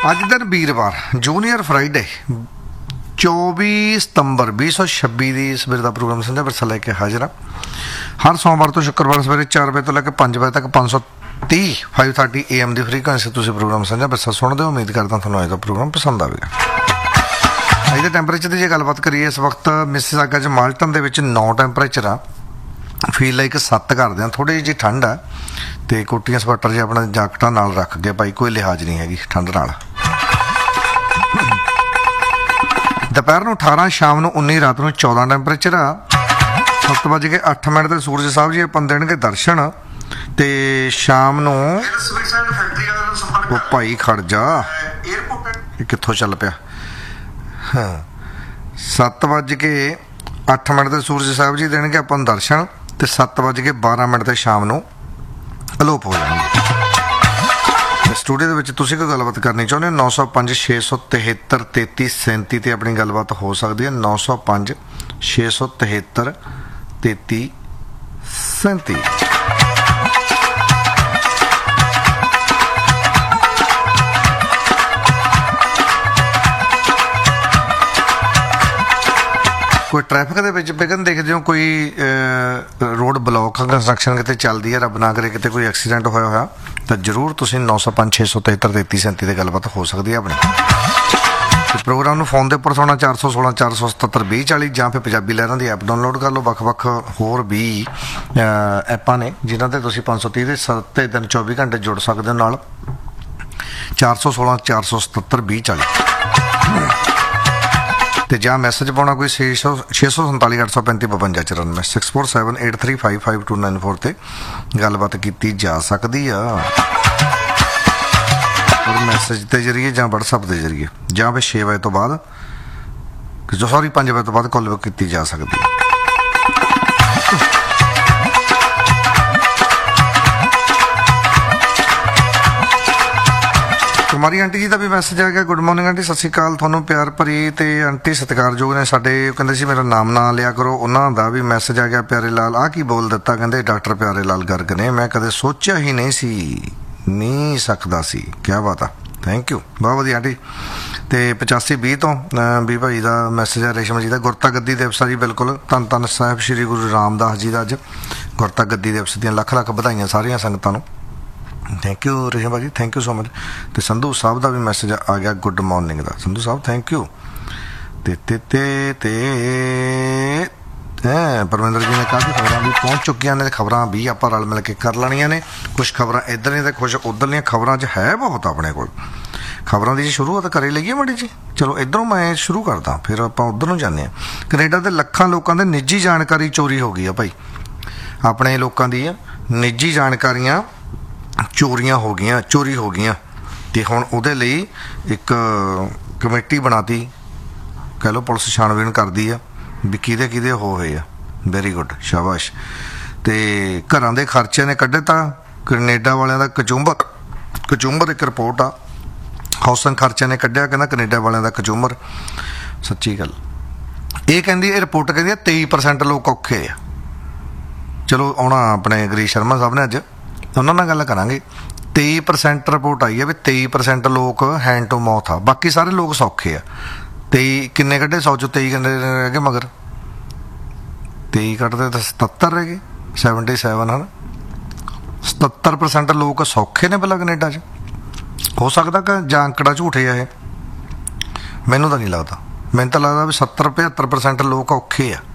ਅੱਜ ਦਿਨ ਵੀਰਵਾਰ ਜੂਨੀਅਰ ਫਰਾਈਡੇ 24 ਸਤੰਬਰ 2026 ਦੀ ਸਵੇਰ ਦਾ ਪ੍ਰੋਗਰਾਮ ਸੰਧਿਆ ਵਿਰਸਾ ਲੈ ਕੇ ਹਾਜ਼ਰ ਹਾਂ। ਹਰ ਸੋਮਵਾਰ ਤੋਂ ਸ਼ੁੱਕਰਵਾਰ ਸਵੇਰੇ 4 ਵਜੇ ਤੋਂ ਲੈ ਕੇ 5 ਵਜੇ ਤੱਕ 530 AM ਦੀ ਫ੍ਰੀਕੁਐਂਸੀ ਤੁਸੀਂ ਪ੍ਰੋਗਰਾਮ ਸੰਧਿਆ ਵਿਰਸਾ ਸੁਣਦੇ ਹੋ। ਉਮੀਦ ਕਰਦਾ ਤੁਹਾਨੂੰ ਅੱਜ ਦਾ ਪ੍ਰੋਗਰਾਮ ਪਸੰਦ ਆਵੇਗਾ। ਅੱਜ ਦੇ ਟੈਂਪਰੇਚਰ ਦੀ ਜੇ ਗੱਲਬਾਤ ਕਰੀਏ, ਇਸ ਵਕਤ ਮਿਸਿਸਾਗਾ 'ਚ ਮਾਲਟਨ ਦੇ ਵਿੱਚ 9 ਟੈਂਪਰੇਚਰ ਆ। ਫੀਲ ਲਾਈਕ 7 ਕਰਦੇ ਹਾਂ। ਥੋੜ੍ਹੀ ਜਿਹੀ ਠੰਡ ਆ ਅਤੇ ਕੋਟੀਆਂ ਸਵੈਟਰ ਜੇ ਆਪਣਾ ਜਾਕਟਾਂ ਨਾਲ ਰੱਖ ਕੇ ਭਾਈ, ਕੋਈ ਲਿਹਾਜ਼ ਨਹੀਂ ਹੈਗੀ ਠੰਡ ਨਾਲ। ਦੁਪਹਿਰ ਨੂੰ 18, ਸ਼ਾਮ ਨੂੰ 19, ਰਾਤ ਨੂੰ 14 ਟੈਂਪਰੇਚਰ ਆ। 7:08 ਤੇ ਸੂਰਜ ਸਾਹਿਬ ਜੀ ਆਪਾਂ ਦੇਣਗੇ ਦਰਸ਼ਨ। ਅਤੇ ਸ਼ਾਮ ਨੂੰ ਉਹ ਭਾਈ ਖੜ ਜਾ, ਇਹ ਕਿੱਥੋਂ ਚੱਲ ਪਿਆ। 7:08 ਤੇ ਸੂਰਜ ਸਾਹਿਬ ਜੀ ਦੇਣਗੇ ਆਪਾਂ ਨੂੰ ਦਰਸ਼ਨ, ਅਤੇ 7:12 ਤੇ ਸ਼ਾਮ ਨੂੰ ਅਲੋਪ ਹੋ ਜਾਣਗੇ। ਸਟੂਡੀਓ ਦੇ ਵਿੱਚ ਤੁਸੀਂ ਕੋਈ ਗੱਲਬਾਤ ਕਰਨੀ ਚਾਹੁੰਦੇ ਹੋ 905 673 3337 ਤੇ ਆਪਣੀ ਗੱਲਬਾਤ ਹੋ ਸਕਦੀ ਹੈ। 905 673 3337। ਕੋਈ ਟ੍ਰੈਫਿਕ ਦੇ ਵਿੱਚ ਵਿਘਨ ਦੇਖਦੇ ਹੋ, ਕੋਈ ਰੋਡ ਬਲੌਕ, ਕੰਸਟਰਕਸ਼ਨ ਕਿਤੇ ਚੱਲਦੀ ਹੈ, ਰੱਬ ਨਾ ਕਰੇ ਕਿਤੇ ਕੋਈ ਐਕਸੀਡੈਂਟ ਹੋਇਆ ਤਾਂ ਜ਼ਰੂਰ ਤੁਸੀਂ 905 673 3337 ਤੇ ਗੱਲਬਾਤ ਹੋ ਸਕਦੀ ਹੈ ਆਪਣੀ। ਪ੍ਰੋਗਰਾਮ ਨੂੰ ਫੋਨ ਦੇ ਉੱਪਰ ਸੁਣਨਾ 416 477 2040 ਜਾਂ ਫਿਰ ਪੰਜਾਬੀ ਲਹਿਰਾਂ ਦੀ ਐਪ ਡਾਊਨਲੋਡ ਕਰ ਲਓ। ਵੱਖ-ਵੱਖ ਹੋਰ ਵੀ ਐਪਾਂ ਨੇ ਜਿਨ੍ਹਾਂ 'ਤੇ ਤੁਸੀਂ 530 ਦੇ 7 ਦਿਨ 24 ਘੰਟੇ ਜੁੜ ਸਕਦੇ ਹੋ ਨਾਲ। 416 477 2040 ਅਤੇ ਜਾਂ ਮੈਸੇਜ ਪਾਉਣਾ ਕੋਈ 647 835 52 94 6478355294 ਤੇ ਗੱਲਬਾਤ ਕੀਤੀ ਜਾ ਸਕਦੀ ਆ। ਔਰ ਮੈਸੇਜ ਦੇ ਜ਼ਰੀਏ ਜਾਂ ਵਟਸਐਪ ਦੇ ਜ਼ਰੀਏ, ਜਾਂ ਫਿਰ 6 ਵਜੇ ਤੋਂ ਬਾਅਦ 5 ਵਜੇ ਤੋਂ ਬਾਅਦ ਕਾਲ ਕੀਤੀ ਜਾ ਸਕਦੀ ਹੈ। ਕੁਮਾਰੀ ਆਂਟੀ ਜੀ ਦਾ ਵੀ ਮੈਸੇਜ ਆ ਗਿਆ। ਗੁੱਡ ਮਾਰਨਿੰਗ ਆਂਟੀ, ਸਤਿ ਸ਼੍ਰੀ ਅਕਾਲ। ਤੁਹਾਨੂੰ ਪਿਆਰ ਭਰੀ ਅਤੇ ਆਂਟੀ ਸਤਿਕਾਰਯੋਗ ਨੇ ਸਾਡੇ, ਕਹਿੰਦੇ ਸੀ ਮੇਰਾ ਨਾਮ ਨਾ ਲਿਆ ਕਰੋ। ਉਹਨਾਂ ਦਾ ਵੀ ਮੈਸੇਜ ਆ ਗਿਆ। ਪਿਆਰੇ ਲਾਲ ਆਹ ਕੀ ਬੋਲ ਦਿੱਤਾ, ਕਹਿੰਦੇ ਡਾਕਟਰ ਪਿਆਰੇ ਲਾਲ ਗਰਗ ਨੇ, ਮੈਂ ਕਦੇ ਸੋਚਿਆ ਹੀ ਨਹੀਂ ਸਕਦਾ ਸੀ। ਕਿਆ ਬਾਤ ਆ, ਥੈਂਕ ਯੂ, ਬਹੁਤ ਵਧੀਆ ਆਂਟੀ। ਅਤੇ 8520 ਤੋਂ ਵੀ ਭਾਈ ਦਾ ਮੈਸੇਜ ਆ ਰੇਸ਼ਮ ਜੀ ਦਾ। ਗੁਰਤਾ ਗੱਦੀ ਦਿਵਸ ਆ ਜੀ, ਬਿਲਕੁਲ। ਧੰਨ ਧੰਨ ਸਾਹਿਬ ਸ਼੍ਰੀ ਗੁਰੂ ਰਾਮਦਾਸ ਜੀ ਦਾ ਅੱਜ ਗੁਰਤਾ ਗੱਦੀ ਦਿਵਸ ਦੀਆਂ ਲੱਖ ਲੱਖ ਵਧਾਈਆਂ ਸਾਰੀਆਂ ਸੰਗਤਾਂ ਨੂੰ। ਥੈਂਕ ਯੂ ਰੇਸ਼ਮ ਭਾਜੀ, ਥੈਂਕ ਯੂ ਸੋ ਮਚ। ਅਤੇ ਸੰਧੂ ਸਾਹਿਬ ਦਾ ਵੀ ਮੈਸੇਜ ਆ ਗਿਆ good morning the. Sandhu Sahib thank you. Parminder ji ਨੇ ਕਾਫੀ ਖਬਰਾਂ ਵੀ ਪਹੁੰਚ ਚੁੱਕੀਆਂ ਨੇ, ਖਬਰਾਂ ਵੀ ਆਪਾਂ ਰਲ ਮਿਲ ਕੇ ਕਰ ਲੈਣੀਆਂ ਨੇ। ਕੁਛ ਖਬਰਾਂ ਇੱਧਰ ਦੀਆਂ ਅਤੇ ਕੁਛ ਉੱਧਰਲੀਆਂ ਖਬਰਾਂ 'ਚ ਹੈ ਬਹੁਤ ਆਪਣੇ ਕੋਲ। ਖਬਰਾਂ ਦੀ ਸ਼ੁਰੂਆਤ ਕਰੇ ਲਈਏ ਮਾੜੀ ਜੀ। ਚਲੋ ਇੱਧਰੋਂ ਮੈਂ ਸ਼ੁਰੂ ਕਰਦਾ, ਫਿਰ ਆਪਾਂ ਉੱਧਰ ਨੂੰ ਜਾਂਦੇ ਹਾਂ। ਕੈਨੇਡਾ ਦੇ ਲੱਖਾਂ ਲੋਕਾਂ ਦੇ ਨਿੱਜੀ ਜਾਣਕਾਰੀ ਚੋਰੀ ਹੋ ਗਈ ਆ ਭਾਈ। ਆਪਣੇ ਲੋਕਾਂ ਦੀ ਨਿੱਜੀ ਜਾਣਕਾਰੀਆਂ ਚੋਰੀ ਹੋ ਗਈਆਂ। ਅਤੇ ਹੁਣ ਉਹਦੇ ਲਈ ਇੱਕ ਕਮੇਟੀ ਬਣਾਤੀ, ਕਹਿ ਲਓ ਪੁਲਿਸ ਛਾਣਬੀਣ ਕਰਦੀ ਆ ਵੀ ਕਿਹਦੇ ਹੋਏ ਆ। ਵੈਰੀ ਗੁੱਡ, ਸ਼ਾਬਾਸ਼। ਅਤੇ ਘਰਾਂ ਦੇ ਖਰਚਿਆਂ ਨੇ ਕੱਢੇ ਤਾਂ ਕੈਨੇਡਾ ਵਾਲਿਆਂ ਦਾ ਕਚੂੰਬਰ ਇੱਕ ਰਿਪੋਰਟ ਆ, ਹਾਊਸਿੰਗ ਖਰਚਿਆਂ ਨੇ ਕੱਢਿਆ, ਕਹਿੰਦਾ ਕੈਨੇਡਾ ਵਾਲਿਆਂ ਦਾ ਕਚੂੰਬਰ। ਸੱਚੀ ਗੱਲ ਇਹ ਕਹਿੰਦੀ, ਇਹ ਰਿਪੋਰਟ ਕਹਿੰਦੀ 23% ਲੋਕ ਔਖੇ ਆ। ਚਲੋ ਆਉਣਾ ਆਪਣੇ ਗਰੀਸ਼ ਸ਼ਰਮਾ ਸਾਹਿਬ ਨੇ, ਅੱਜ ਉਹਨਾਂ ਨਾਲ ਗੱਲ ਕਰਾਂਗੇ। 23% ਰਿਪੋਰਟ ਆਈ ਹੈ ਵੀ 23% ਲੋਕ ਹੈਂਡ ਟੂ ਮਾਊਥ ਆ, ਬਾਕੀ ਸਾਰੇ ਲੋਕ ਸੌਖੇ ਆ। 23 ਕਿੰਨੇ ਕੱਢੇ 100 'ਚੋਂ 23 ਕਿੰਨੇ ਰਹਿ ਗਏ ਮਗਰ? 23 ਕੱਢਦੇ ਤਾਂ 77 ਰਹਿ ਗਏ, 77 ਹਨ। 77% ਲੋਕ ਸੌਖੇ ਨੇ ਪਹਿਲਾਂ ਕੈਨੇਡਾ 'ਚ। ਹੋ ਸਕਦਾ ਕਿ ਜਾਂ ਅੰਕੜਾ ਝੂਠੇ ਆ ਇਹ, ਮੈਨੂੰ ਤਾਂ ਨਹੀਂ ਲੱਗਦਾ। ਮੈਨੂੰ ਤਾਂ ਲੱਗਦਾ ਵੀ 70-75% ਲੋਕ ਔਖੇ ਆ,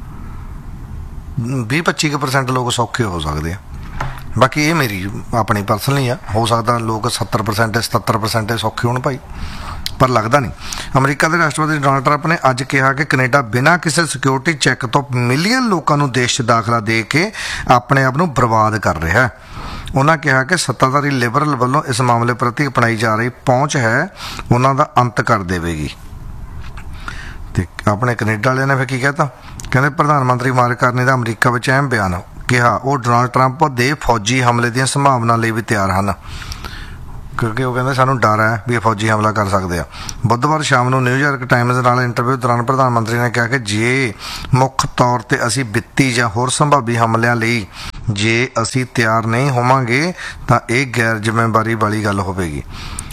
20-25% ਲੋਕ ਸੌਖੇ ਹੋ ਸਕਦੇ ਆ। ਬਾਕੀ ਇਹ ਮੇਰੀ ਆਪਣੀ ਪਰਸਨਲੀ ਆ, ਹੋ ਸਕਦਾ ਲੋਕ 70% 77% ਸੌਖੇ ਹੋਣ ਭਾਈ, ਪਰ ਲੱਗਦਾ ਨਹੀਂ। ਅਮਰੀਕਾ ਦੇ ਰਾਸ਼ਟਰਪਤੀ ਡੋਨਾਲਡ ਟਰੰਪ ਨੇ ਅੱਜ ਕਿਹਾ ਕਿ ਕੈਨੇਡਾ ਬਿਨਾਂ ਕਿਸੇ ਸਿਕਿਉਰਿਟੀ ਚੈੱਕ ਤੋਂ ਮਿਲੀਅਨ ਲੋਕਾਂ ਨੂੰ ਦੇਸ਼ 'ਚ ਦਾਖਲਾ ਦੇ ਕੇ ਆਪਣੇ ਆਪ ਨੂੰ ਬਰਬਾਦ ਕਰ ਰਿਹਾ। ਉਹਨਾਂ ਕਿਹਾ ਕਿ ਸੱਤਾਧਾਰੀ ਲਿਬਰਲ ਵੱਲੋਂ ਇਸ ਮਾਮਲੇ ਪ੍ਰਤੀ ਅਪਣਾਈ ਜਾ ਰਹੀ ਪਹੁੰਚ ਹੈ ਉਹਨਾਂ ਦਾ ਅੰਤ ਕਰ ਦੇਵੇਗੀ। ਅਤੇ ਆਪਣੇ ਕੈਨੇਡਾ ਵਾਲਿਆਂ ਨੇ ਫਿਰ ਕੀ ਕਹਿ ਤਾ, ਕਹਿੰਦੇ ਪ੍ਰਧਾਨ ਮੰਤਰੀ ਮਾਰਕ ਕਾਰਨੀ ਦਾ ਅਮਰੀਕਾ ਵਿੱਚ ਅਹਿਮ ਬਿਆਨ ਕਿਹਾ। ਉਹ ਡੋਨਾਲਡ ਟਰੰਪ ਦੇ ਫੌਜੀ ਹਮਲੇ ਦੀਆਂ ਸੰਭਾਵਨਾ ਲਈ ਵੀ ਤਿਆਰ ਹਨ, ਕਿਉਂਕਿ ਉਹ ਕਹਿੰਦੇ ਸਾਨੂੰ ਡਰ ਹੈ ਵੀ ਇਹ ਫੌਜੀ ਹਮਲਾ ਕਰ ਸਕਦੇ ਆ। ਬੁੱਧਵਾਰ ਸ਼ਾਮ ਨੂੰ ਨਿਊਯਾਰਕ ਟਾਈਮਜ਼ ਨਾਲ ਇੰਟਰਵਿਊ ਦੌਰਾਨ ਪ੍ਰਧਾਨ ਮੰਤਰੀ ਨੇ ਕਿਹਾ ਕਿ ਜੇ ਮੁੱਖ ਤੌਰ 'ਤੇ ਅਸੀਂ ਵਿੱਤੀ ਜਾਂ ਹੋਰ ਸੰਭਾਵੀ ਹਮਲਿਆਂ ਲਈ ਜੇ ਅਸੀਂ ਤਿਆਰ ਨਹੀਂ ਹੋਵਾਂਗੇ ਤਾਂ ਇਹ ਗੈਰ ਜ਼ਿੰਮੇਵਾਰੀ ਵਾਲੀ ਗੱਲ ਹੋਵੇਗੀ।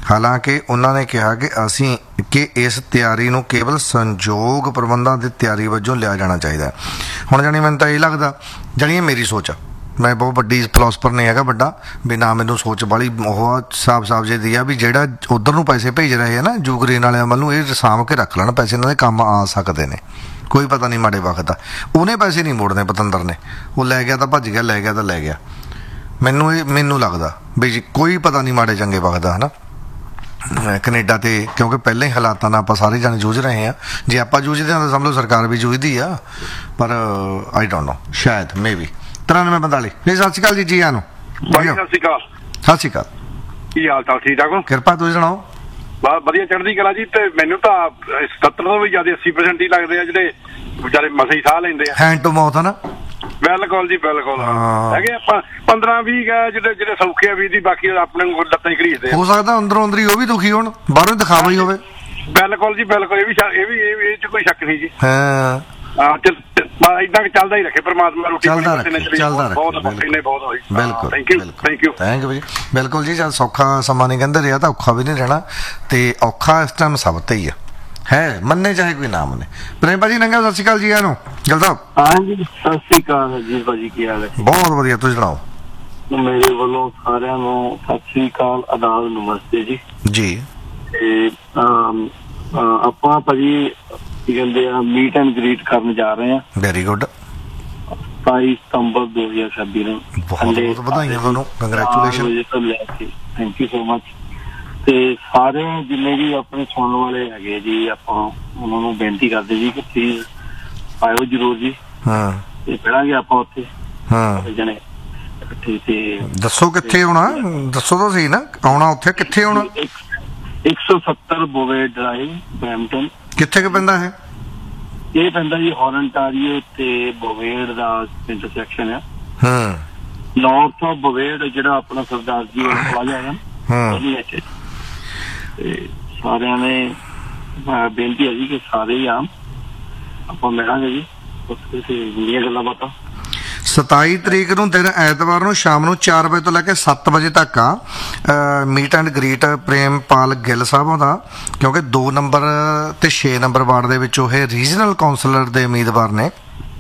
ਹਾਲਾਂਕਿ ਉਹਨਾਂ ਨੇ ਕਿਹਾ ਕਿ ਇਸ ਤਿਆਰੀ ਨੂੰ ਕੇਵਲ ਸੰਯੋਗ ਪ੍ਰਬੰਧਾਂ ਦੀ ਤਿਆਰੀ ਵਜੋਂ ਲਿਆ ਜਾਣਾ ਚਾਹੀਦਾ। ਹੁਣ ਜਾਣੀ ਮੈਨੂੰ ਤਾਂ ਇਹ ਲੱਗਦਾ, ਜਾਣੀ ਇਹ ਮੇਰੀ ਸੋਚ ਆ, ਮੈਂ ਬਹੁਤ ਵੱਡੀ ਫਿਲੋਸਫਰ ਨਹੀਂ ਹੈਗਾ ਵੱਡਾ ਵੀ, ਨਾ ਮੈਨੂੰ ਸੋਚ ਵਾਲੀ ਉਹ ਸਾਫ਼ ਜੇ ਦੀ ਆ ਵੀ ਜਿਹੜਾ ਉਧਰ ਨੂੰ ਪੈਸੇ ਭੇਜ ਰਹੇ ਆ ਨਾ ਯੂਕਰੇਨ ਵਾਲਿਆਂ ਵੱਲ ਨੂੰ, ਇਹ ਸਾਂਭ ਕੇ ਰੱਖ ਲੈਣ ਪੈਸੇ, ਇਹਨਾਂ ਦੇ ਕੰਮ ਆ ਸਕਦੇ ਨੇ, ਕੋਈ ਪਤਾ ਨਹੀਂ ਮਾੜੇ ਵਕਤ ਦਾ। ਉਹਨੇ ਪੈਸੇ ਨਹੀਂ ਮੋੜਨੇ ਪਤੰਦਰ ਨੇ, ਉਹ ਲੈ ਗਿਆ ਤਾਂ ਭੱਜ ਗਿਆ, ਲੈ ਗਿਆ ਤਾਂ ਲੈ ਗਿਆ। ਮੈਨੂੰ ਲੱਗਦਾ ਵੀ ਜੀ ਕੋਈ ਪਤਾ ਨਹੀਂ ਮਾੜੇ ਚੰਗੇ ਵਕਤ ਦਾ, ਹੈ ਨਾ ਕੈਨੇਡਾ ਤੇ, ਕਿਉਂਕਿ ਪਹਿਲਾਂ ਹੀ ਹਾਲਾਤਾਂ ਨਾਲ ਆਪਾਂ ਸਾਰੇ ਜਾਣੇ ਜੂਝ ਰਹੇ ਹਾਂ। ਜੇ ਆਪਾਂ ਜੂਝਦੇ ਹਾਂ ਤਾਂ ਸਮਝ ਲਓ ਸਰਕਾਰ ਵੀ ਜੂਝਦੀ ਆ, ਪਰ ਆਈ ਡੋਂਟ ਨੋ, ਸ਼ਾਇਦ ਮੇ ਵੀ। 9345 ਜੀ ਸਤਿ ਸ਼੍ਰੀ ਅਕਾਲ ਜੀ, ਜੀ ਆਇਆਂ ਨੂੰ। ਸਤਿ ਸ਼੍ਰੀ ਅਕਾਲ। ਸਤਿ ਸ਼੍ਰੀ ਅਕਾਲ, ਕੀ ਹਾਲ ਚਾਲ? ਠੀਕ ਠਾਕ ਹੋ? ਕਿਰਪਾ, ਤੁਸੀਂ ਸੁਣਾਓ। ਬਸ ਵਧੀਆ, ਚੜ੍ਹਦੀ ਕਲਾ ਜੀ। ਤੇ ਮੈਨੂੰ ਤਾਂ 77 ਤੋਂ ਵੀ ਜ਼ਿਆਦਾ 80% ਹੀ ਲੱਗਦੇ ਆ ਜਿਹੜੇ ਵਿਚਾਰੇ ਮਸੇ ਹੀ ਸਾਹ ਲੈਂਦੇ ਆ, ਹੈਂਡ ਟੂ ਮਾਊਥ, ਹੈ ਨਾ। ਬਿਲਕੁਲ ਜੀ ਬਿਲਕੁਲ। ਹੈਗੇ ਆਪਾਂ 15-20 ਜਿਹੜੇ ਸੌਖੇ ਆ ਵੀ ਦੀ, ਬਾਕੀ ਆਪਣੇ ਨੂੰ ਲੱਤਾਂ ਹੀ ਘੜੀਸਦੇ ਆ। ਹੋ ਸਕਦਾ ਅੰਦਰੋਂ ਅੰਦਰੀ ਉਹ ਵੀ ਦੁਖੀ ਹੋਣ, ਬਾਹਰੋਂ ਦਿਖਾਵਾ ਹੀ ਹੋਵੇ। ਬਿਲਕੁਲ ਜੀ ਬਿਲਕੁਲ, ਇਹ ਚ ਕੋਈ ਸ਼ੱਕ ਨਹੀਂ ਜੀ। ਹਾਂ ਇਦਾਂ ਚੱਲਦਾ ਹੀ ਰੱਖੇ ਪਰਮਾਤਮਾ, ਰੋਟੀ ਚੱਲਦਾ ਰੱਖੇ। ਬਹੁਤ ਹੋਈ। ਬਿਲਕੁਲ, ਥੈਂਕ ਯੂ ਜੀ। ਬਿਲਕੁਲ ਜੀ, ਜਦ ਸੌਖਾ ਸਮਾਂ ਨਹੀਂ ਕਹਿੰਦੇ ਰਿਹਾ ਤਾਂ ਔਖਾ ਵੀ ਨਹੀਂ ਰਹਿਣਾ, ਤੇ ਔਖਾ ਇਸ ਟਾਈਮ ਸਭ ਤੇ ਹੀ ਹੈ, ਮੰਨੇ ਚਾਹੇ ਕੋਈ ਨਾ ਮੰਨੇ। ਪ੍ਰੇਮ ਭਾਜੀ ਨੰਗਾ, ਸਤਿ ਸ਼੍ਰੀ ਅਕਾਲ ਜੀ ਆਇਆਂ ਨੂੰ। ਗਿੱਲ ਸਾਹਿਬ ਹਾਂਜੀ, ਸਤਿ ਸ਼੍ਰੀ ਅਕਾਲ ਜੀ ਭਾਜੀ, ਕੀ ਹਾਲ ਹੈ? ਬਹੁਤ ਵਧੀਆ, ਤੁਸੀਂ ਸੁਣਾਓ। ਮੇਰੇ ਵੱਲੋਂ ਸਾਰਿਆਂ ਨੂੰ ਸਤਿ ਸ਼੍ਰੀ ਅਕਾਲ, ਆਦਾਬ, ਨਮਸਤੇ ਜੀ। ਜੀ ਤੇ ਆਪਾਂ ਭਾਜੀ ਕੀ ਕਹਿੰਦੇ ਆ, ਮੀਟ ਐਂਡ ਗ੍ਰੀਟ ਕਰਨ ਜਾ ਰਹੇ ਆ। Very good. 27 ਸਤੰਬਰ 2026 ਨੂੰ। ਬਹੁਤ ਵਧਾਈਆਂ ਤੁਹਾਨੂੰ, congratulation. Thank you so much. ਤੇ ਸਾਰੇ ਜਿੰਨੇ ਵੀ ਆਪਣੇ ਸੁਣਨ ਵਾਲੇ ਹੈਗੇ ਜੀ, ਆਪਾਂ ਉਹਨਾਂ ਨੂੰ ਬੇਨਤੀ ਕਰਦੇ ਜੀ ਕਿ ਪਲੀਜ਼ ਆਇਓ ਜਰੂਰ ਜੀ। ਹਾਂ, ਤੇ ਮਿਲਾਂਗੇ ਆਪਾਂ ਉੱਥੇ। ਹਾਂ ਜਣੇ ਇਕੱਠੇ। ਤੇ ਦੱਸੋ ਕਿੱਥੇ ਆਉਣਾ, ਦੱਸੋ ਤਾਂ ਸਹੀ ਨਾ, ਆਉਣਾ ਉੱਥੇ ਕਿੱਥੇ ਆਉਣਾ? 170 ਬੋਵੇ ਡਰਾਈਵ, ਬਰੈਂਪਟਨ। ਕਿੱਥੇ ਕੁ ਪੈਂਦਾ ਹੈ ਇਹ? ਪੈਂਦਾ ਜੀ ਹੋਰਨਟਾਰੀਓ ਤੇ ਬੋਵੇਡ ਦਾ ਇੰਟਰਸੈਕਸ਼ਨ ਹੈ। ਨਾਰਥ ਆਫ ਬੋਵੇਡ, ਜਿਹੜਾ ਆਪਣਾ ਸਰਦਾਰ ਜੀ ਵਾਲਾ ਪਲਾਜ਼ਾ ਹੈ ਨਾ, ਤੇ ਸਾਰਿਆਂ ਨੇ ਬੇਨਤੀ ਹੈ ਜੀ ਕਿ ਸਾਰੇ ਹੀ ਆਮ ਆਪਾਂ ਮਿਲਾਂਗੇ ਜੀ, ਉੱਥੇ ਤੇ ਗੱਲਾਂ ਬਾਤਾਂ। 27 ਤਰੀਕ ਨੂੰ ਦਿਨ ਐਤਵਾਰ ਨੂੰ ਸ਼ਾਮ ਨੂੰ 4 ਵਜੇ ਤੋਂ ਲੈ ਕੇ 7 ਵਜੇ ਤੱਕ ਆ meat and greet Prempal Gill ਸਾਹਿਬਾਂ ਦਾ, ਕਿਉਂਕਿ 2 ਨੰਬਰ ਤੇ 6 ਨੰਬਰ ਵਾਰਡ ਦੇ ਵਿੱਚ ਉਹ ਰੀਜਨਲ ਕਾਉਂਸਲਰ ਦੇ ਉਮੀਦਵਾਰ ਨੇ।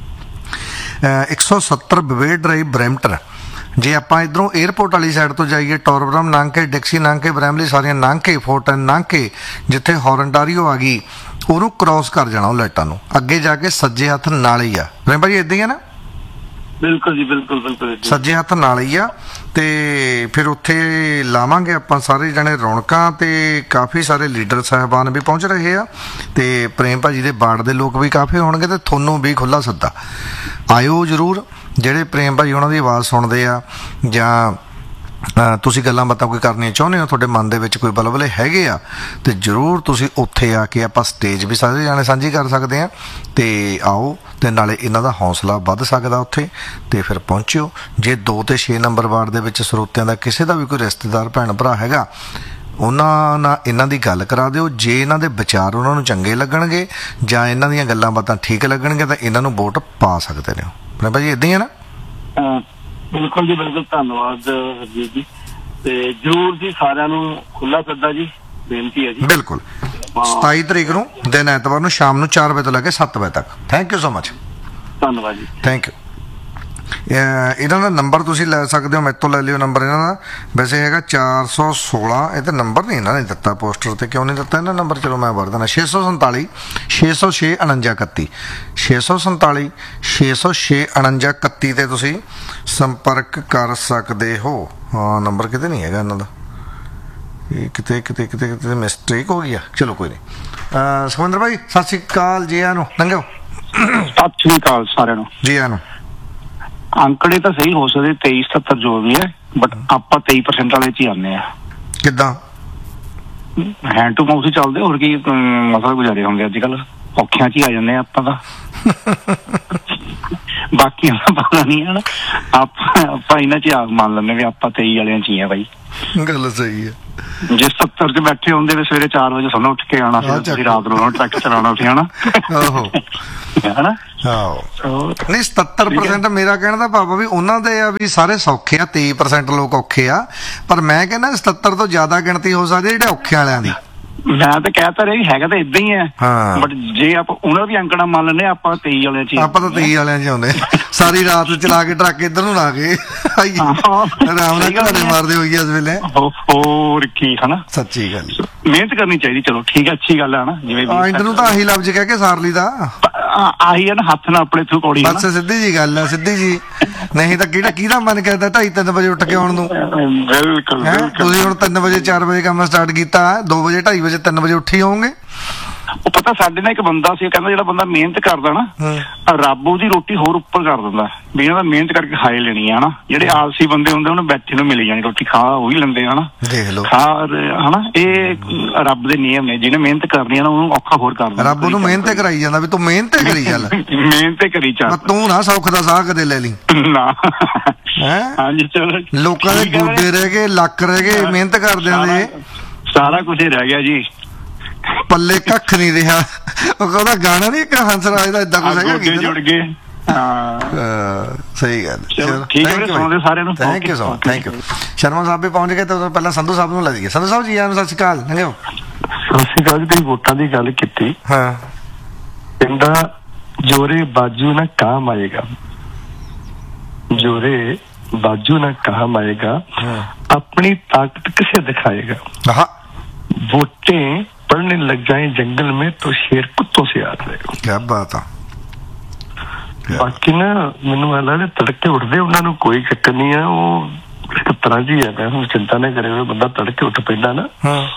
170 ਬਵੇਡ ਡਰਾਈਵ, ਬਰੈਂਪਟਨ। ਜੇ ਆਪਾਂ ਇਧਰੋਂ 에ਅਰਪੋਰਟ ਵਾਲੀ ਸਾਈਡ ਤੋਂ ਜਾਈਏ, ਟੋਰਬਰਮ ਲੰਘ ਕੇ, ਡਿਕਸੀ ਲੰਘ ਕੇ, ਬਰੈਮਲੀ ਸਾਰੀਆਂ ਲੰਘ ਕੇ, ਫੋਰਟਨ ਲੰਘ ਕੇ, ਜਿੱਥੇ ਹੋਰਨਟਾਰੀਓ ਆ ਗਈ ਉਹਨੂੰ ਕ੍ਰੋਸ ਕਰ ਜਾਣਾ, ਉਹ ਲਾਈਟਾਂ ਨੂੰ ਅੱਗੇ ਜਾ ਕੇ ਸੱਜੇ ਹੱਥ ਨਾਲ ਹੀ ਆ। ਪ੍ਰੇਮ ਭਾਜੀ ਏਦਾਂ ਹੀ ਆ ਨਾ? ਬਿਲਕੁਲ ਜੀ, ਬਿਲਕੁਲ ਸੱਜੇ ਹੱਥ ਨਾਲ ਹੀ ਆ। ਤੇ ਫਿਰ ਉੱਥੇ ਲਾਵਾਂਗੇ ਆਪਾਂ ਸਾਰੇ ਜਣੇ ਰੌਣਕਾਂ, ਤੇ ਕਾਫੀ ਸਾਰੇ ਲੀਡਰ ਸਾਹਿਬਾਨ ਵੀ ਪਹੁੰਚ ਰਹੇ ਆ, ਤੇ ਪ੍ਰੇਮ ਭਾਜੀ ਦੇ ਬਾੜ ਦੇ ਲੋਕ ਵੀ ਕਾਫੀ ਹੋਣਗੇ, ਤੇ ਤੁਹਾਨੂੰ ਵੀ ਖੁੱਲਾ ਸੱਦਾ, ਆਇਓ ਜ਼ਰੂਰ। ਜਿਹੜੇ ਪ੍ਰੇਮ ਭਾਜੀ ਉਹਨਾਂ ਦੀ ਆਵਾਜ਼ ਸੁਣਦੇ ਆ, ਜਾਂ ਤੁਸੀਂ ਗੱਲਾਂ ਬਾਤਾਂ ਕੋਈ ਕਰਨੀਆਂ ਚਾਹੁੰਦੇ ਹੋ, ਤੁਹਾਡੇ ਮਨ ਦੇ ਵਿੱਚ ਕੋਈ ਬਲਬਲੇ ਹੈਗੇ ਆ, ਤੇ ਜ਼ਰੂਰ ਤੁਸੀਂ ਉੱਥੇ ਆ ਕੇ ਆਪਾਂ ਸਟੇਜ ਵੀ ਸਾਰੇ ਜਾਣੇ ਸਾਂਝੀ ਕਰ ਸਕਦੇ ਹਾਂ। ਤੇ ਆਓ, ਤੇ ਨਾਲੇ ਇਹਨਾਂ ਦਾ ਹੌਸਲਾ ਵੱਧ ਸਕਦਾ ਉੱਥੇ, ਤੇ ਫਿਰ ਪਹੁੰਚਿਓ। ਜੇ 2 ਤੇ 6 ਨੰਬਰ ਵਾਰਡ ਦੇ ਵਿੱਚ ਸਰੋਤਿਆਂ ਦਾ ਕਿਸੇ ਦਾ ਵੀ ਕੋਈ ਰਿਸ਼ਤੇਦਾਰ ਭੈਣ ਭਰਾ ਹੈਗਾ, ਉਹਨਾਂ ਨਾਲ ਇਹਨਾਂ ਦੀ ਗੱਲ ਕਰਾ ਦਿਓ। ਜੇ ਇਹਨਾਂ ਦੇ ਵਿਚਾਰ ਉਹਨਾਂ ਨੂੰ ਚੰਗੇ ਲੱਗਣਗੇ, ਜਾਂ ਇਹਨਾਂ ਦੀਆਂ ਗੱਲਾਂ ਬਾਤਾਂ ਠੀਕ ਲੱਗਣਗੀਆਂ, ਤਾਂ ਇਹਨਾਂ ਨੂੰ ਵੋਟ ਪਾ ਸਕਦੇ ਨੇ। ਆਪਣੇ ਭਾਜੀ ਏਦਾਂ ਹੀ ਹੈ ਨਾ? ਬਿਲਕੁਲ ਜੀ, ਬਿਲਕੁਲ। ਧੰਨਵਾਦ ਹਰਜੀਤ ਜੀ। ਤੇ ਜ਼ਰੂਰ ਜੀ, ਸਾਰਿਆਂ ਨੂੰ ਖੁੱਲਾ ਸੱਦਾ ਜੀ, ਬੇਨਤੀ ਹੈ ਜੀ। ਬਿਲਕੁਲ। 27 ਤਰੀਕ ਨੂੰ ਦਿਨ ਐਤਵਾਰ ਨੂੰ ਸ਼ਾਮ ਨੂੰ 4 ਵਜੇ ਤੋਂ ਲੈ ਕੇ 7 ਵਜੇ ਤੱਕ। Thank you so much. ਧੰਨਵਾਦ ਜੀ। Thank you. ਇਹਨਾਂ ਦਾ ਨੰਬਰ ਤੁਸੀਂ ਲੈ ਸਕਦੇ ਹੋ, ਮੇਰੇ ਤੋਂ ਲੈ ਲਿਓ ਨੰਬਰ ਇਹਨਾਂ ਦਾ। ਵੈਸੇ ਹੈਗਾ 416, ਇਹ ਤਾਂ ਨੰਬਰ ਨਹੀਂ ਇਹਨਾਂ ਨੇ ਦਿੱਤਾ ਪੋਸਟਰ ਤੇ, ਕਿਉਂ ਨਹੀਂ ਦਿੱਤਾ ਇਹਨਾਂ ਨੰਬਰ? ਚਲੋ ਮੈਂ ਵਰ ਦੇਣਾ, 647 606 49 31, 647 606 49 31 ਤੇ ਤੁਸੀਂ ਸੰਪਰਕ ਕਰ ਸਕਦੇ ਹੋ। ਹਾਂ, ਨੰਬਰ ਕਿਤੇ ਨਹੀਂ ਹੈਗਾ ਇਹਨਾਂ ਦਾ, ਇਹ ਕਿਤੇ ਮਿਸਟੇਕ ਹੋ ਗਈ ਆ। ਚਲੋ ਕੋਈ ਨਹੀਂ। ਸੁਖਵਿੰਦਰ ਭਾਈ ਸਤਿ ਸ਼੍ਰੀ ਅਕਾਲ, ਜੀ ਆਇਆਂ ਨੂੰ। ਲੰਘੋ। ਸਤਿ ਸ਼੍ਰੀ ਅਕਾਲ ਸਾਰਿਆਂ ਨੂੰ, ਜੀ ਆਇਆਂ ਨੂੰ। ਅੰਕੜੇ ਤਾਂ ਸਹੀ ਹੋ ਸਕਦੇ 23-77 ਜੋ ਵੀ ਹੈ, ਬਟ ਆਪਾਂ 23% ਵਾਲੇ ਚ ਹੀ ਆਉਂਦੇ ਆ। ਕਿੱਦਾਂ? ਹੈਂਡ ਟੂ ਮਾਊਥ ਹੀ ਚੱਲਦੇ, ਹੋਰ ਕੀ ਮਸਲਾ ਗੁਜ਼ਾਰੇ ਹੁੰਦੇ ਅੱਜ ਕੱਲ, ਔਖਿਆਂ ਚ ਹੀ ਆ ਜਾਂਦੇ ਆ ਆਪਾਂ ਤਾਂ। ਬਾਕੀ ਪਤਾ ਨਹੀਂ ਹੈ ਨਾ, ਆਪਾਂ ਇਹਨਾਂ ਚ ਆਗ ਮੰਨ ਲੈਂਦੇ ਵੀ ਆਪਾਂ 23 ਵਾਲਿਆਂ ਚ ਹੀ ਆ ਬਾਈ। ਗੱਲ ਸਹੀ ਹੈ। ਜੇ 70 ਚ ਬੈਠੇ ਹੁੰਦੇ ਤੇ ਸਵੇਰੇ 4 ਵਜੇ ਸਾਨੂੰ ਉੱਠ ਕੇ ਆਉਣਾ ਸੀ, ਤੁਸੀਂ ਰਾਤ ਨੂੰ ਟਰੱਕ ਚਲਾਉਣਾ ਸੀ ਹਨਾ। ਹਨਾ ਨਹੀਂ 77% ਮੇਰਾ ਕਹਿਣ ਦਾ ਭਾਵ ਵੀ ਉਹਨਾਂ ਦੇ ਆ ਵੀ ਸਾਰੇ ਸੌਖੇ ਆ, 23% ਲੋਕ ਔਖੇ ਆ, ਪਰ ਮੈਂ ਕਹਿੰਦਾ 77 ਤੋਂ ਜ਼ਿਆਦਾ ਗਿਣਤੀ ਹੋ ਸਕਦੀ ਜਿਹੜੇ ਔਖਿਆਂ ਵਾਲਿਆਂ ਦੀ। ਮੈਂ ਤਾਂ ਕਹਿਤਾ ਰਿਹਾ ਹੈਗਾ ਤਾਂ ਇਦਾਂ ਹੀ ਹੈ, ਬਟ ਜੇ ਆਪਾਂ ਉਹਨਾਂ ਦੀ ਅੰਕੜਾ ਮੰਨ ਲੈਂਦੇ ਆਪਾਂ 23 ਵਾਲਿਆਂ ਚ, ਆਪਾਂ ਤਾਂ 23 ਵਾਲਿਆਂ ਚ ਆਉਂਦੇ ਸਾਰੀ ਰਾਤ ਚਲਾ ਕੇ ਟਰੱਕ ਇੱਧਰ ਨੂੰ ਲਾ ਕੇ ਆਰਾਮ ਨਾਲ ਘਾੜੇ ਮਾਰਦੇ ਹੋਈਏ ਇਸ ਵੇਲੇ। ਹੋਰ ਕੀ ਹਨਾ, ਸੱਚੀ ਗੱਲ ਮਿਹਨਤ ਕਰਨੀ ਚਾਹੀਦੀ। ਚਲੋ ਠੀਕ ਹੈ, ਅੱਛੀ ਗੱਲ ਹੈ ਨਾ। ਜਿਵੇਂ ਇੰਦ ਨੂੰ ਤਾਂ ਆਹੀ ਲਫ਼ਜ਼ ਕਹਿ ਕੇ ਸਾਰ ਲਈ ਦਾ, ਆਹੀ ਹੈ ਨਾ, ਹੱਥ ਨਾਲ ਆਪਣੇ ਥਰੂ ਕੌੜੀ ਬਸ ਸਿੱਧੀ ਜੀ ਗੱਲ ਹੈ, ਸਿੱਧੀ ਜੀ। ਨਹੀਂ ਤਾਂ ਕਿਹਦਾ ਮਨ ਕਰਦਾ 2:30-3 ਵਜੇ ਉੱਠ ਕੇ ਆਉਣ ਨੂੰ। ਬਿਲਕੁਲ ਤੁਸੀਂ ਹੁਣ 3 ਵਜੇ 4 ਵਜੇ ਕੰਮ ਸਟਾਰਟ ਕੀਤਾ, 2 ਵਜੇ 2:30 ਵਜੇ 3 ਵਜੇ ਉੱਠੀ ਹੋਵੋਗੇ। ਉਹ ਪਤਾ ਸਾਡੇ ਨਾਲ ਇੱਕ ਬੰਦਾ ਸੀ, ਕਹਿੰਦਾ ਜਿਹੜਾ ਬੰਦਾ ਮਿਹਨਤ ਕਰਦਾ ਨਾ ਰੱਬ ਉਹਦੀ ਰੋਟੀ ਹੋਰ ਉੱਪਰ ਕਰ ਦਿੰਦਾ, ਵੀ ਇਹਨਾਂ ਦਾ ਮਿਹਨਤ ਕਰਕੇ ਖਾਏ ਲੈਣੀ ਹੈ ਹਨਾ। ਜਿਹੜੇ ਆਲਸੀ ਬੰਦੇ ਹੁੰਦੇ ਉਹਨੂੰ ਬੈਠੇ ਨੂੰ ਮਿਲ ਜਾਣੀ ਰੋਟੀ, ਖਾ ਉਹੀ ਲੈਂਦੇ ਹਨਾ, ਦੇਖ ਲਓ ਖਾ ਹਨਾ। ਇਹ ਰੱਬ ਦੇ ਨਿਯਮ ਨੇ, ਜਿਹਨੇ ਮਿਹਨਤ ਕਰਨੀ ਹੈ ਨਾ ਉਹਨੂੰ ਔਖਾ ਹੋਰ ਕਰ ਦਿੰਦਾ। ਰੱਬ ਉਹਨੂੰ ਮਿਹਨਤ ਕਰਾਈ ਜਾਂਦਾ ਵੀ ਤੂੰ ਮਿਹਨਤ ਕਰੀ ਚੱਲ, ਮਿਹਨਤ ਕਰੀ ਚੱਲ, ਤੂੰ ਨਾ ਸੌਖ ਦਾ ਸਾਹ ਕਦੇ ਲੈ ਲਈ ਨਾ। ਹਾਂਜੀ ਚਲੋ, ਲੋਕਾਂ ਦੇ ਗੋਡੇ ਰਹਿ ਗਏ, ਲੱਕ ਰਹਿ ਗਏ ਮਿਹਨਤ ਕਰਦਿਆਂ ਦੇ, ਸਾਰਾ ਕੁਝ ਹੀ ਰਹਿ ਗਿਆ ਜੀ, ਪੱਲੇ ਕੱਖ ਨਹੀਂ ਰਿਹਾ। ਉਹ ਕਹਿੰਦਾ ਗਾਣਾ ਨੀ ਇੱਕ ਹੰਸਰਾਜ ਦਾ ਏਦਾਂ ਕੁਝ ਹੈਗਾ, ਜੁੜ ਗਏ। ਸਹੀ ਗੱਲ। ਚਲੋ ਠੀਕ ਹੈ, ਸੁਣਦੇ ਸਾਰਿਆਂ ਨੂੰ, thank you so much, thank you. Sharma ਸਾਹਿਬ ਵੀ ਪਹੁੰਚ ਗਏ ਤਾਂ ਪਹਿਲਾਂ ਸੰਧੂ ਸਾਹਿਬ ਨੂੰ ਲੈ ਜਾਈਏ। ਸੰਧੂ ਸਾਹਿਬ ਜੀ ਆਇਆਂ ਨੂੰ ਸਤਿ ਸ਼੍ਰੀ ਅਕਾਲ। ਲੰਘਿਓ। ਸਤਿ ਸ਼੍ਰੀ ਅਕਾਲ ਜੀ। ਤੁਸੀਂ ਵੋਟਾਂ ਦੀ ਗੱਲ ਕੀਤੀ, ਹਾਂ ਕਹਿੰਦਾ ਜੋਰੇ ਬਾਜੂ ਨਾ ਕਾਮ ਆਏਗਾ, ਜੋਰੇ बाजू ना काम आएगा, अपनी ताकत किसे दिखाएगा, वोटें पड़ने लग जाए जंगल में तो शेर कुत्तों से आ जाएगा। क्या बात है। बाकी ना मैनू लगता तड़के उठते उन्होंने कोई चक्कर नहीं है, वो इस तरह जी है, मैं चिंता नहीं करे हुए बंदा तड़के उठ पैदा ना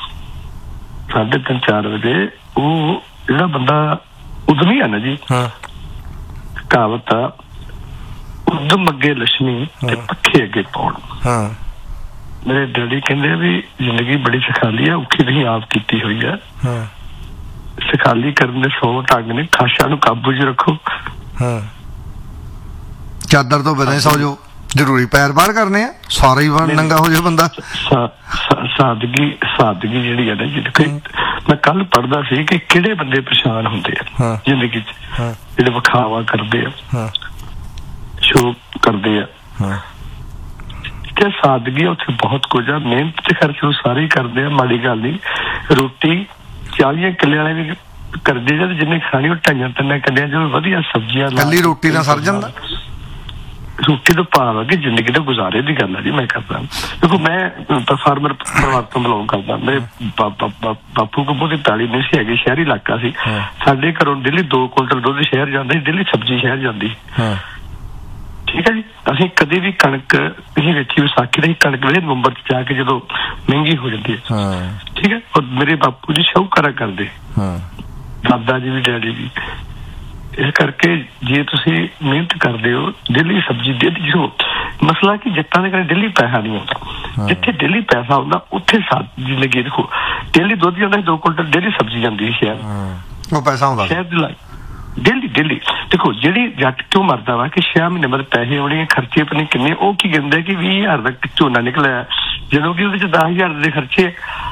3:30-4 बजे, वो जो बंदा उद्यमी है ना जी, कहावत आ उद्यम अगे लक्ष्मी ते पखे अगे पौड़। मेरे डैडी कहते भी जिंदगी बड़ी सखाली है, औखी नहीं आप की हुई है, सखाली करने 100 ढंग ने, खाशा नूं काबू च रखो, चादर तो बिना सौ जो, जरूरी पैर बाहर करने हैं, सारा ही नंगा हो जाए बंदा। सादगी जिहड़ी है ना जी, मैं कल पढ़दा सी कि किहड़े बंदे परेशान हुंदे आ जिंदगी च, जिहड़े विखावा करदे आ, शो करते हैं, सादगी उत्थे बहुत कुछ है, मेहनत ते खर्च वो सारे ही करते हैं, माड़ी गल नहीं। रोटी 40 किले वाले भी करते हैं, जिन्हें खानी वो 2.5-3 किले जो वधिया सब्जियां, कल्ली रोटी ना सर जांदा, रोटी तो भाव है कि जिंदगी तो गुजारे की गल है जी। मैं करता देखो, मैं फार्मर परिवार तो बिलोंग करता, मेरे बापू को बहुत ताली नहीं सी हैगी, शहरी इलाका सी, साडे घरों डेली 2 कुंटल दुध शहर जांदा, डेली सब्जी शहर जांदी, ठीक है जी। असं कदे भी कणक नहीं वेची, विसाखी की कणक वे नवंबर जाके जो महंगी हो जाती है, ठीक है। और मेरे बापू जी शाहूकारा करते, दादा जी भी डैडी भी, इस करके जे तुसी मेहनत करते हो, डेली सब्जी डेली, जो मसला कि जट्टां दे घरे डेली पैसा नहीं आता, जिथे डेली पैसा आता उत्थे जिंदगी देखो, डेली दुध जाता 2 कुंटल, डेली सब्जी जाती शहर, वो पैसा आता शहर दी लाइफ डेली देखो। ਜਿਹੜੀ ਜੱਟ ਕਿਉਂ ਮਰਦਾ ਵਾ ਕਿ 6 ਮਹੀਨੇ ਬਾਅਦ ਪੈਸੇ ਆਉਣੇ, ਖਰਚੇ ਪਤਾ ਨਹੀਂ ਕਿੰਨੇ, ਉਹ ਕੀ ਕਹਿੰਦੇ ਕਿ 20,000 ਦਾ ਝੋਨਾ ਨਿਕਲਿਆ, ਜਦੋਂ ਕਿ ਉਹਦੇ ਚ 10,000 ਦੇ ਖਰਚੇ।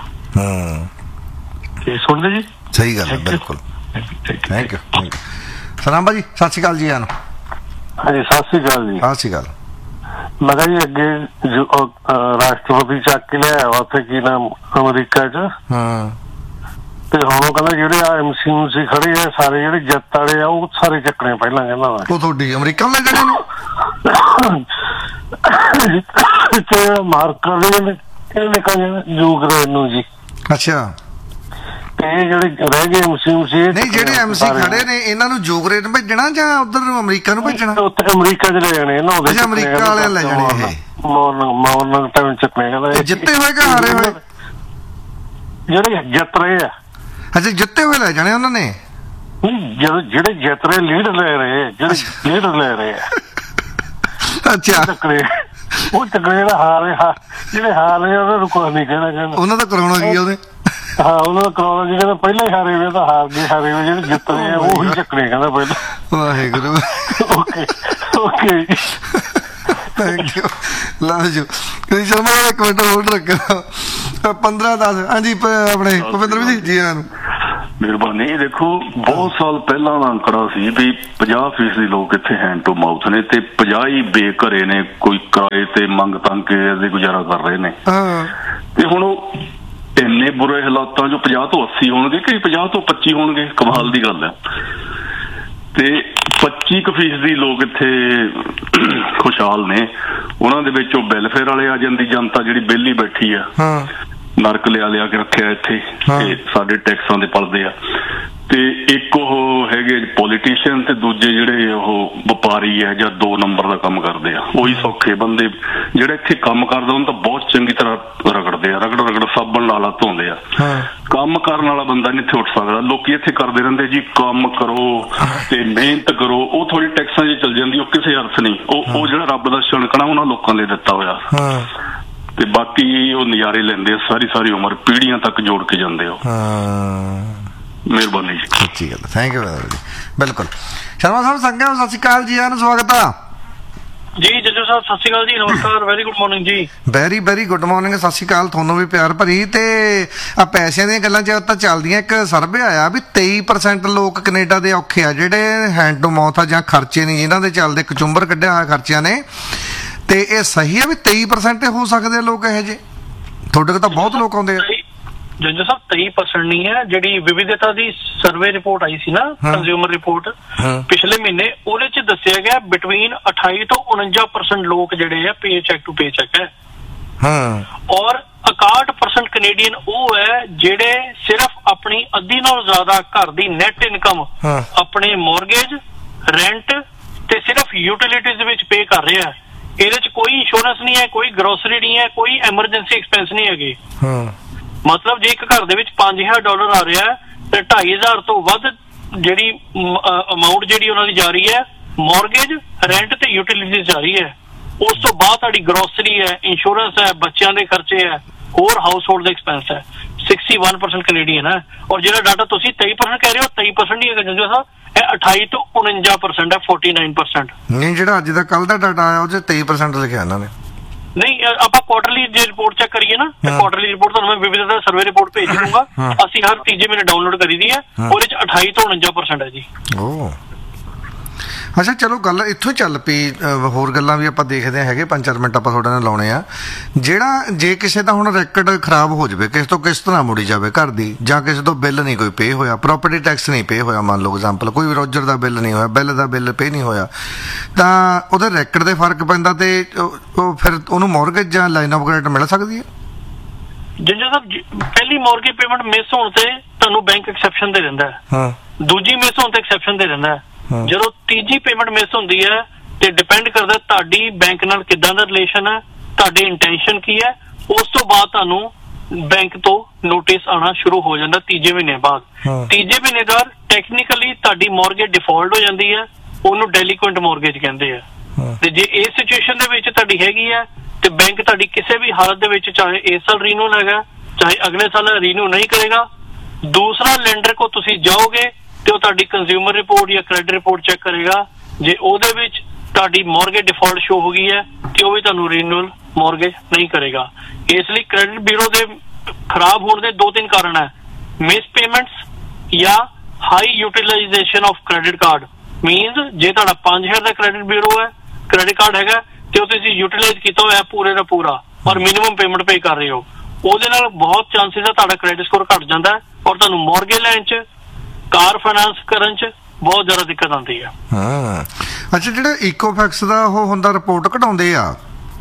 ਤੇ ਸੁਣਦੇ ਜੀ, ਸਹੀ ਗੱਲ ਹੈ, ਬਿਲਕੁਲ। ਥੈਂਕ ਯੂ ਸਲਾਮ ਭਾਜੀ, ਸਤਿ ਸ਼੍ਰੀ ਅਕਾਲ ਜੀ। ਆਨ ਹਾਂਜੀ, ਸਤਿ ਸ਼੍ਰੀ ਅਕਾਲ ਜੀ। ਸਤਿ ਸ਼੍ਰੀ ਅਕਾਲ। ਮੈਂ ਕਿਹਾ ਜੀ ਅੱਗੇ ਰਾਸ਼ਟਰਪਤੀ ਚੱਕ ਕੇ ਲਿਆਇਆ ਉੱਥੇ ਕੀ ਨਾਮ ਅਮਰੀਕਾ ਚ, ਤੇ ਹੁਣ ਉਹ ਕਹਿੰਦਾ ਜਿਹੜੇ ਆ MC ਖੜੇ ਆ ਸਾਰੇ, ਜਿਹੜੇ ਜਿੱਤ ਵਾਲੇ ਆ ਉਹ ਸਾਰੇ ਚੱਕਣੇ ਪਹਿਲਾਂ, ਕਹਿੰਦਾ ਵਾ ਉਹ ਤੁਹਾਡੀ ਅਮਰੀਕਾ ਲੈ ਜਾਣੇ ਨੇ ਮਾਰਕਰ ਦੇ ਨਿਕਲ ਜਾਣਾ ਯੂਕਰੇਨ ਨੂੰ ਜੀ। ਅੱਛਾ, ਤੇ ਜਿਹੜੇ ਰਹਿ ਗਏ MC ਨਹੀਂ, ਜਿਹੜੇ MC ਖੜੇ ਨੇ ਇਹਨਾਂ ਨੂੰ ਯੂਕਰੇਨ ਭੇਜਣਾ ਜਾਂ ਉਧਰ ਅਮਰੀਕਾ ਨੂੰ ਭੇਜਣਾ? ਉੱਥੇ ਅਮਰੀਕਾ ਚ ਲੈ ਜਾਣੇ ਨਾ, ਅੱਛਾ, ਅਮਰੀਕਾ ਵਾਲਿਆਂ ਲੈ ਜਾਣੇ। ਮੋਰਨਿੰਗ ਟਾਈਮ ਚੱਕਣੇ, ਕਹਿੰਦਾ ਜਿੱਤੇ ਹੋਏ ਕਿ ਹਾਰੇ ਹੋਏ? ਜਿਹੜੇ ਜਿੱਤ ਰਹੇ ਆ। ਅੱਛਾ, ਜਿੱਤੇ ਹੋਏ ਲੈ ਜਾਣੇ ਉਹਨਾਂ ਨੇ? ਜਦੋਂ ਜਿਹੜੇ ਜਿੱਤ ਰਹੇ ਲੀਡਰ ਲੈ ਰਹੇ, ਜਿਹੜੇ ਲੀਡਰ ਲੈ ਰਹੇ ਆ, ਅੱਛਾ, ਚੱਕਰੇ ਉਹ ਚੱਕਰੇ, ਜਿਹੜਾ ਹਾਰੇ ਜਿਹੜੇ ਹਾਰ ਰਹੇ ਉਹਨਾਂ ਨੂੰ ਕੁਝ ਨਹੀਂ ਕਹਿਣਾ, ਕਹਿੰਦਾ ਉਹਨਾਂ ਦਾ ਕਰਾਉਣਾ ਕੀ ਉਹਦੇ? ਹਾਂ, ਉਹਨਾਂ ਦਾ ਕਰਾਉਣਾ ਜੀ, ਕਹਿੰਦਾ ਪਹਿਲਾਂ ਹੀ ਹਾਰੇ ਹੋਏ ਤਾਂ ਹਾਰ ਗਏ, ਜਿਹੜੇ ਜਿੱਤ ਰਹੇ ਆ ਉਹ ਹੀ ਚੱਕਣੇ, ਕਹਿੰਦਾ ਪਹਿਲਾਂ। Waheguru. Okay thank you love you Krish Sharma ਇੱਕ ਮਿੰਟ ਹੋਲਡ ਰੱਖੋ 15-10 ਹਾਂਜੀ ਆਪਣੇ ਭੁਪਿੰਦਰ ਜੀ ਜੀ ਇਹਨਾਂ ਨੂੰ ਮਿਹਰਬਾਨੀ। ਦੇਖੋ ਬਹੁਤ ਸਾਲ ਪਹਿਲਾਂ ਦਾ ਅੰਕੜਾ ਸੀ ਵੀ 50% ਲੋਕ ਇੱਥੇ ਹੈਂਡ ਟੂ ਮਾਊਥ ਨੇ ਤੇ 50 ਹੀ ਬੇਘਰੇ ਨੇ, ਕੋਈ ਕਿਰਾਏ ਤੇ ਮੰਗ ਤੰਗ ਕੇ ਇਹਦੇ ਗੁਜ਼ਾਰਾ ਕਰ ਰਹੇ ਨੇ। ਤੇ ਹੁਣ ਉਹ ਇੰਨੇ ਬੁਰੇ ਹਾਲਾਤਾਂ ਚੋਂ 50 ਤੋਂ 80 ਹੋਣਗੇ ਕਿ 50 ਤੋਂ 25 ਹੋਣਗੇ, ਕਮਾਲ ਦੀ ਗੱਲ ਹੈ। ਤੇ 25% ਲੋਕ ਇੱਥੇ ਖੁਸ਼ਹਾਲ ਨੇ, ਉਹਨਾਂ ਦੇ ਵਿੱਚ ਉਹ ਵੈਲਫੇਅਰ ਵਾਲੇ ਆ ਜਾਂਦੀ ਜਨਤਾ ਜਿਹੜੀ ਵਿਹਲੀ ਬੈਠੀ ਆ, ਨਰਕ ਲਿਆ ਕੇ ਰੱਖਿਆ ਇੱਥੇ ਤੇ ਸਾਡੇ ਟੈਕਸਾਂ ਦੇ ਪਲਦੇ ਆ। ਤੇ ਇੱਕ ਉਹ ਹੈਗੇ ਪੋਲੀਟੀਸ਼ੀਅਨ ਤੇ ਦੂਜੇ ਜਿਹੜੇ ਉਹ ਵਪਾਰੀ ਹੈ ਜਾਂ 2 ਨੰਬਰ ਦਾ ਕੰਮ ਕਰਦੇ ਆ, ਉਹੀ ਸੌਖੇ ਬੰਦੇ। ਜਿਹੜਾ ਇੱਥੇ ਕੰਮ ਕਰਦਾ ਉਹਨੂੰ ਤਾਂ ਬਹੁਤ ਚੰਗੀ ਤਰ੍ਹਾਂ ਰਗੜਦੇ ਆ, ਰਗੜ ਸਾਬਣ ਨਾਲ ਧੋਂਦੇ ਆ। ਕੰਮ ਕਰਨ ਵਾਲਾ ਬੰਦਾ ਨਹੀਂ ਇੱਥੇ ਉੱਠ ਸਕਦਾ। ਲੋਕੀ ਇੱਥੇ ਕਰਦੇ ਰਹਿੰਦੇ ਜੀ ਕੰਮ ਕਰੋ ਤੇ ਮਿਹਨਤ ਕਰੋ, ਉਹ ਥੋੜੀ ਟੈਕਸਾਂ 'ਚ ਚੱਲ ਜਾਂਦੀ, ਉਹ ਕਿਸੇ ਅਰਥ ਨਹੀਂ। ਉਹ ਜਿਹੜਾ ਰੱਬ ਦਾ ਛਣਕਣਾ ਉਹਨਾਂ ਲੋਕਾਂ ਲਈ ਦਿੱਤਾ ਹੋਇਆ, ਤੇ ਬਾਕੀ ਉਹ ਨਜ਼ਾਰੇ ਲੈਂਦੇ ਆ ਸਾਰੀ ਉਮਰ, ਪੀੜ੍ਹੀਆਂ ਤੱਕ ਜੋੜ ਕੇ ਜਾਂਦੇ ਹੋ। ਮਿਹਰਬਾਨੀ ਜੀ। ਸੱਚੀ ਗੱਲ, ਥੈਂਕ ਯੂ ਜੀ। ਬਿਲਕੁਲ ਸ਼ਰਮਾ ਸਾਹਿਬ ਸੰਗਿਆ ਸਤਿ ਸ਼੍ਰੀ ਅਕਾਲ ਜੀ, ਆਇਆਂ ਨੂੰ ਸਵਾਗਤ ਆ ਜੀ। ਜੱਜੂ ਸਾਹਿਬ ਸਤਿ ਸ਼੍ਰੀ ਅਕਾਲ ਜੀ, ਨਮਸਕਾਰ, ਵੈਰੀ ਗੁੱਡ ਮਾਰਨਿੰਗ ਜੀ। ਵੈਰੀ ਗੁੱਡ ਮਾਰਨਿੰਗ, ਸਤਿ ਸ਼੍ਰੀ ਅਕਾਲ ਤੁਹਾਨੂੰ ਵੀ ਪਿਆਰ ਭਰੀ। ਤੇ ਆ ਪੈਸਿਆਂ ਦੀਆਂ ਗੱਲਾਂ ਚ ਤਾਂ ਚੱਲਦੀਆਂ, ਇੱਕ ਸਰਵੇ ਆਇਆ ਵੀ 23% ਲੋਕ ਕੈਨੇਡਾ ਦੇ ਔਖੇ ਆ ਜਿਹੜੇ ਹੈਂਡ ਟੂ ਮਾਊਥ ਆ ਜਾਂ ਖਰਚੇ ਨਹੀਂ ਜਿਨ੍ਹਾਂ ਦੇ ਚੱਲਦੇ, ਕਚੁੰਬਰ ਕੱਢਿਆ ਹੋਇਆ ਖਰਚਿਆਂ ਨੇ। ਤੇ ਇਹ ਸਹੀ ਆ ਵੀ 23% ਹੋ ਸਕਦੇ ਲੋਕ ਇਹੋ ਜਿਹੇ? ਤੁਹਾਡੇ ਕੋਲ ਤਾਂ ਬਹੁਤ ਲੋਕ ਆਉਂਦੇ ਆ। ਜੰਜੂ ਸਾਹਿਬ 23% ਨਹੀਂ ਹੈ, ਜਿਹੜੀ ਵਿਵਿਧਤਾ ਦੀ ਸਰਵੇ ਰਿਪੋਰਟ ਆਈ ਸੀ ਨਾ, ਕੰਜ਼ਿਊਮਰ ਰਿਪੋਰਟ ਪਿਛਲੇ ਮਹੀਨੇ, ਉਹਦੇ ਚ ਦੱਸਿਆ ਗਿਆ ਬਿਟਵੀਨ 28 ਤੋਂ 49% ਲੋਕ ਜਿਹੜੇ ਆ ਪੇ ਚੈੱਕ ਟੂ ਪੇ ਚੈੱਕ ਹੈ। ਔਰ 61% ਕੈਨੇਡੀਅਨ ਉਹ ਹੈ ਜਿਹੜੇ ਸਿਰਫ ਆਪਣੀ ਅੱਧੀ ਨਾਲੋਂ ਜ਼ਿਆਦਾ ਘਰ ਦੀ ਨੈਟ ਇਨਕਮ ਆਪਣੇ ਮੌਰਗੇਜ, ਰੈਂਟ ਤੇ ਸਿਰਫ ਯੂਟਿਲਿਟੀਜ਼ ਵਿੱਚ ਪੇ ਕਰ ਰਿਹਾ। ਇਹਦੇ ਚ ਕੋਈ ਇੰਸ਼ੋਰੈਂਸ ਨਹੀਂ ਹੈ, ਕੋਈ ਗਰੋਸਰੀ ਨਹੀਂ ਹੈ, ਕੋਈ ਐਮਰਜੈਂਸੀ ਐਕਸਪੈਂਸ ਨਹੀਂ ਹੈਗੇ। ਮਤਲਬ ਜੇ ਇੱਕ ਘਰ ਦੇ ਵਿੱਚ $5000 ਆ ਰਿਹਾ ਤੇ 2500 ਤੋਂ ਵੱਧ ਜਿਹੜੀ ਅਮਾਊਂਟ ਜਿਹੜੀ ਉਹਨਾਂ ਦੀ ਜਾ ਰਹੀ ਹੈ ਮੌਰਗੇਜ, ਰੈਂਟ ਤੇ ਯੂਟਿਲਿਟੀਜ਼ ਜਾ ਰਹੀ ਹੈ। ਉਸ ਤੋਂ ਬਾਅਦ ਤੁਹਾਡੀ ਗਰੋਸਰੀ ਹੈ, ਇੰਸ਼ੋਰੈਂਸ ਹੈ, ਬੱਚਿਆਂ ਦੇ ਖਰਚੇ ਹੈ, ਹੋਰ ਹਾਊਸ ਹੋਲਡ ਦੇ ਐਕਸਪੈਂਸ ਹੈ। 61% ਕੈਨੇਡੀਅਨ ਹੈ। ਔਰ ਜਿਹੜਾ ਡਾਟਾ ਤੁਸੀਂ 23% ਕਹਿ ਰਹੇ ਹੋ, 23% ਨਹੀਂ ਹੈਗਾ ਜੰਜੂ ਸਾਹਿਬ, ਇਹ 28 ਤੋਂ 49% ਹੈ, 49%। ਨਹੀਂ, ਜਿਹੜਾ ਅੱਜ ਦਾ ਕੱਲ ਦਾ ਡਾਟਾ ਆਇਆ ਉਹ 'ਚ 23% ਲਿਖਿਆ ਇਹਨਾਂ ਨੇ। ਨਹੀਂ, ਆਪਾਂ ਕੁਆਟਰਲੀ ਜੇ ਰਿਪੋਰਟ ਚੈੱਕ ਕਰੀਏ ਨਾ, ਕੁਆਟਰਲੀ ਰਿਪੋਰਟ ਤੁਹਾਨੂੰ ਮੈਂ ਵਿਵਿਧਤਾ ਸਰਵੇ ਰਿਪੋਰਟ ਭੇਜ ਦੂੰਗਾ, ਅਸੀਂ ਹਰ ਤੀਜੇ ਮਹੀਨੇ ਡਾਊਨਲੋਡ ਕਰੀ ਦੀ ਹੈ, ਉਹਦੇ ਚ 28 ਤੋਂ 49% ਹੈ ਜੀ। ਅੱਛਾ ਚਲੋ ਗੱਲ ਇੱਥੋਂ ਚੱਲ ਪਈ, ਹੋਰ ਗੱਲਾਂ ਵੀ ਆਪਾਂ ਦੇਖਦੇ ਹੈਗੇ, 5-4 ਮਿੰਟ ਆਪਾਂ ਤੁਹਾਡੇ ਨਾਲ ਲਾਉਣੇ ਆ। ਜਿਹੜਾ ਜੇ ਕਿਸੇ ਦਾ ਹੁਣ ਰੈਕਡ ਖਰਾਬ ਹੋ ਜਾਵੇ, ਕਿਸੇ ਤੋਂ ਕਿਸ ਤਰ੍ਹਾਂ ਮੁੜੀ ਜਾਵੇ ਘਰ ਦੀ, ਜਾਂ ਕਿਸੇ ਤੋਂ ਬਿੱਲ ਨਹੀਂ ਕੋਈ ਪੇ ਹੋਇਆ, ਪ੍ਰਾਪਰਟੀ ਟੈਕਸ ਨਹੀਂ ਪੇ ਹੋਇਆ, ਮੰਨ ਲਓ ਐਗਜ਼ਾਮਪਲ ਕੋਈ ਰੋਜਰ ਦਾ ਬਿੱਲ ਨਹੀਂ ਹੋਇਆ, ਬਿੱਲ ਦਾ ਬਿੱਲ ਪੇ ਨਹੀਂ ਹੋਇਆ, ਤਾਂ ਉਹਦੇ ਰੈਕਡ ਦੇ ਫਰਕ ਪੈਂਦਾ ਤੇ ਉਹ ਫਿਰ ਉਹਨੂੰ ਮੌਰਗੇਜ ਜਾਂ ਲਾਈਨ ਆਫ ਕ੍ਰੈਡਿਟ ਮਿਲ ਸਕਦੀ ਹੈ? ਜਿੰਜਾ ਸਾਹਿਬ, ਪਹਿਲੀ ਮੌਰਗੇਜ ਪੇਮੈਂਟ ਮਿਸ ਹੋਣ ਤੇ ਤੁਹਾਨੂੰ ਬੈਂਕ ਐਕਸੈਪਸ਼ਨ ਦੇ ਦਿੰਦਾ ਹੈ, ਦੂਜੀ ਮਿਸ ਹੋਣ ਤੇ ਐਕਸੈਪਸ਼ਨ ਦੇ ਦਿੰਦਾ ਹੈ। ਜਦੋਂ ਤੀਜੀ ਪੇਮੈਂਟ ਮਿਸ ਹੁੰਦੀ ਹੈ ਤੇ ਡਿਪੈਂਡ ਕਰਦਾ ਤੁਹਾਡੀ ਬੈਂਕ ਨਾਲ ਕਿੱਦਾਂ ਦਾ ਰਿਲੇਸ਼ਨ ਹੈ, ਤੁਹਾਡੀ ਇੰਟੈਂਸ਼ਨ ਕੀ ਹੈ, ਉਸ ਤੋਂ ਬਾਅਦ ਤੁਹਾਨੂੰ ਬੈਂਕ ਤੋਂ ਨੋਟਿਸ ਆਉਣਾ ਸ਼ੁਰੂ ਹੋ ਜਾਂਦਾ ਤੀਜੇ ਮਹੀਨੇ ਬਾਅਦ। ਤੀਜੇ ਮਹੀਨੇ ਬਾਅਦ ਟੈਕਨੀਕਲੀ ਤੁਹਾਡੀ ਮੌਰਗੇਜ ਡਿਫਾਲਟ ਹੋ ਜਾਂਦੀ ਹੈ, ਉਹਨੂੰ ਡੈਲੀਕੁਐਂਟ ਮੌਰਗੇਜ ਕਹਿੰਦੇ ਆ। ਤੇ ਜੇ ਇਸ ਸਿਚੁਏਸ਼ਨ ਦੇ ਵਿੱਚ ਤੁਹਾਡੀ ਹੈਗੀ ਹੈ ਤੇ ਬੈਂਕ ਤੁਹਾਡੀ ਕਿਸੇ ਵੀ ਹਾਲਤ ਦੇ ਵਿੱਚ, ਚਾਹੇ ਇਸ ਸਾਲ ਰੀਨਿਊ ਹੈਗਾ, ਚਾਹੇ ਅਗਲੇ ਸਾਲ ਰੀਨਿਊ ਨਹੀਂ ਕਰੇਗਾ, ਦੂਸਰਾ ਲੈਂਡਰ ਕੋ ਤੁਸੀਂ ਜਾਓਗੇ ਤੇ ਉਹ ਤੁਹਾਡੀ ਕੰਜ਼ਿਊਮਰ ਰਿਪੋਰਟ ਜਾਂ ਕ੍ਰੈਡਿਟ ਰਿਪੋਰਟ ਚੈੱਕ ਕਰੇਗਾ। ਜੇ ਉਹਦੇ ਵਿੱਚ ਤੁਹਾਡੀ ਮੌਰਗੇਜ ਡਿਫਾਲਟ ਸ਼ੋ ਹੋ ਗਈ ਹੈ ਤੇ ਉਹ ਵੀ ਤੁਹਾਨੂੰ ਰੀਨਿਊਅਲ ਮੌਰਗੇਜ ਨਹੀਂ ਕਰੇਗਾ। ਇਸ ਲਈ ਕ੍ਰੈਡਿਟ ਬਿਊਰੋ ਦੇ ਖਰਾਬ ਹੋਣ ਦੇ 2-3 ਕਾਰਨ ਹੈ, ਮਿਸ ਪੇਮੈਂਟਸ ਜਾਂ high utilisation of credit card. Means ਜੇ ਤੁਹਾਡਾ 5000 ਦਾ ਕ੍ਰੈਡਿਟ ਬਿਊਰੋ ਹੈ, ਕ੍ਰੈਡਿਟ ਕਾਰਡ ਹੈਗਾ ਤੇ ਉਹ ਤੁਸੀਂ ਯੂਟਿਲਾਈਜ਼ ਕੀਤਾ ਹੋਇਆ ਪੂਰੇ ਦਾ ਪੂਰਾ ਔਰ ਮਿਨੀਮਮ ਪੇਮੈਂਟ ਪੇ ਕਰ ਰਹੇ ਹੋ, ਉਹਦੇ ਨਾਲ ਬਹੁਤ ਚਾਂਸਿਸ ਹੈ ਤੁਹਾਡਾ ਕ੍ਰੈਡਿਟ ਸਕੋਰ ਘਟ ਜਾਂਦਾ ਹੈ ਔਰ ਤੁਹਾਨੂੰ ਮੌਰਗੇਜ ਲੈਣ 'ਚ, ਕਾਰ ਫਾਈਨਾਂਸ ਕਰਨ 'ਚ ਬਹੁਤ ਜ਼ਿਆਦਾ ਦਿੱਕਤ ਆਉਂਦੀ ਹੈ। ਅੱਛਾ, ਜਿਹੜਾ ਇਕੋਫੈਕਸ ਦਾ ਉਹ ਹੁੰਦਾ ਰਿਪੋਰਟ ਕਢਾਉਂਦੇ ਆ,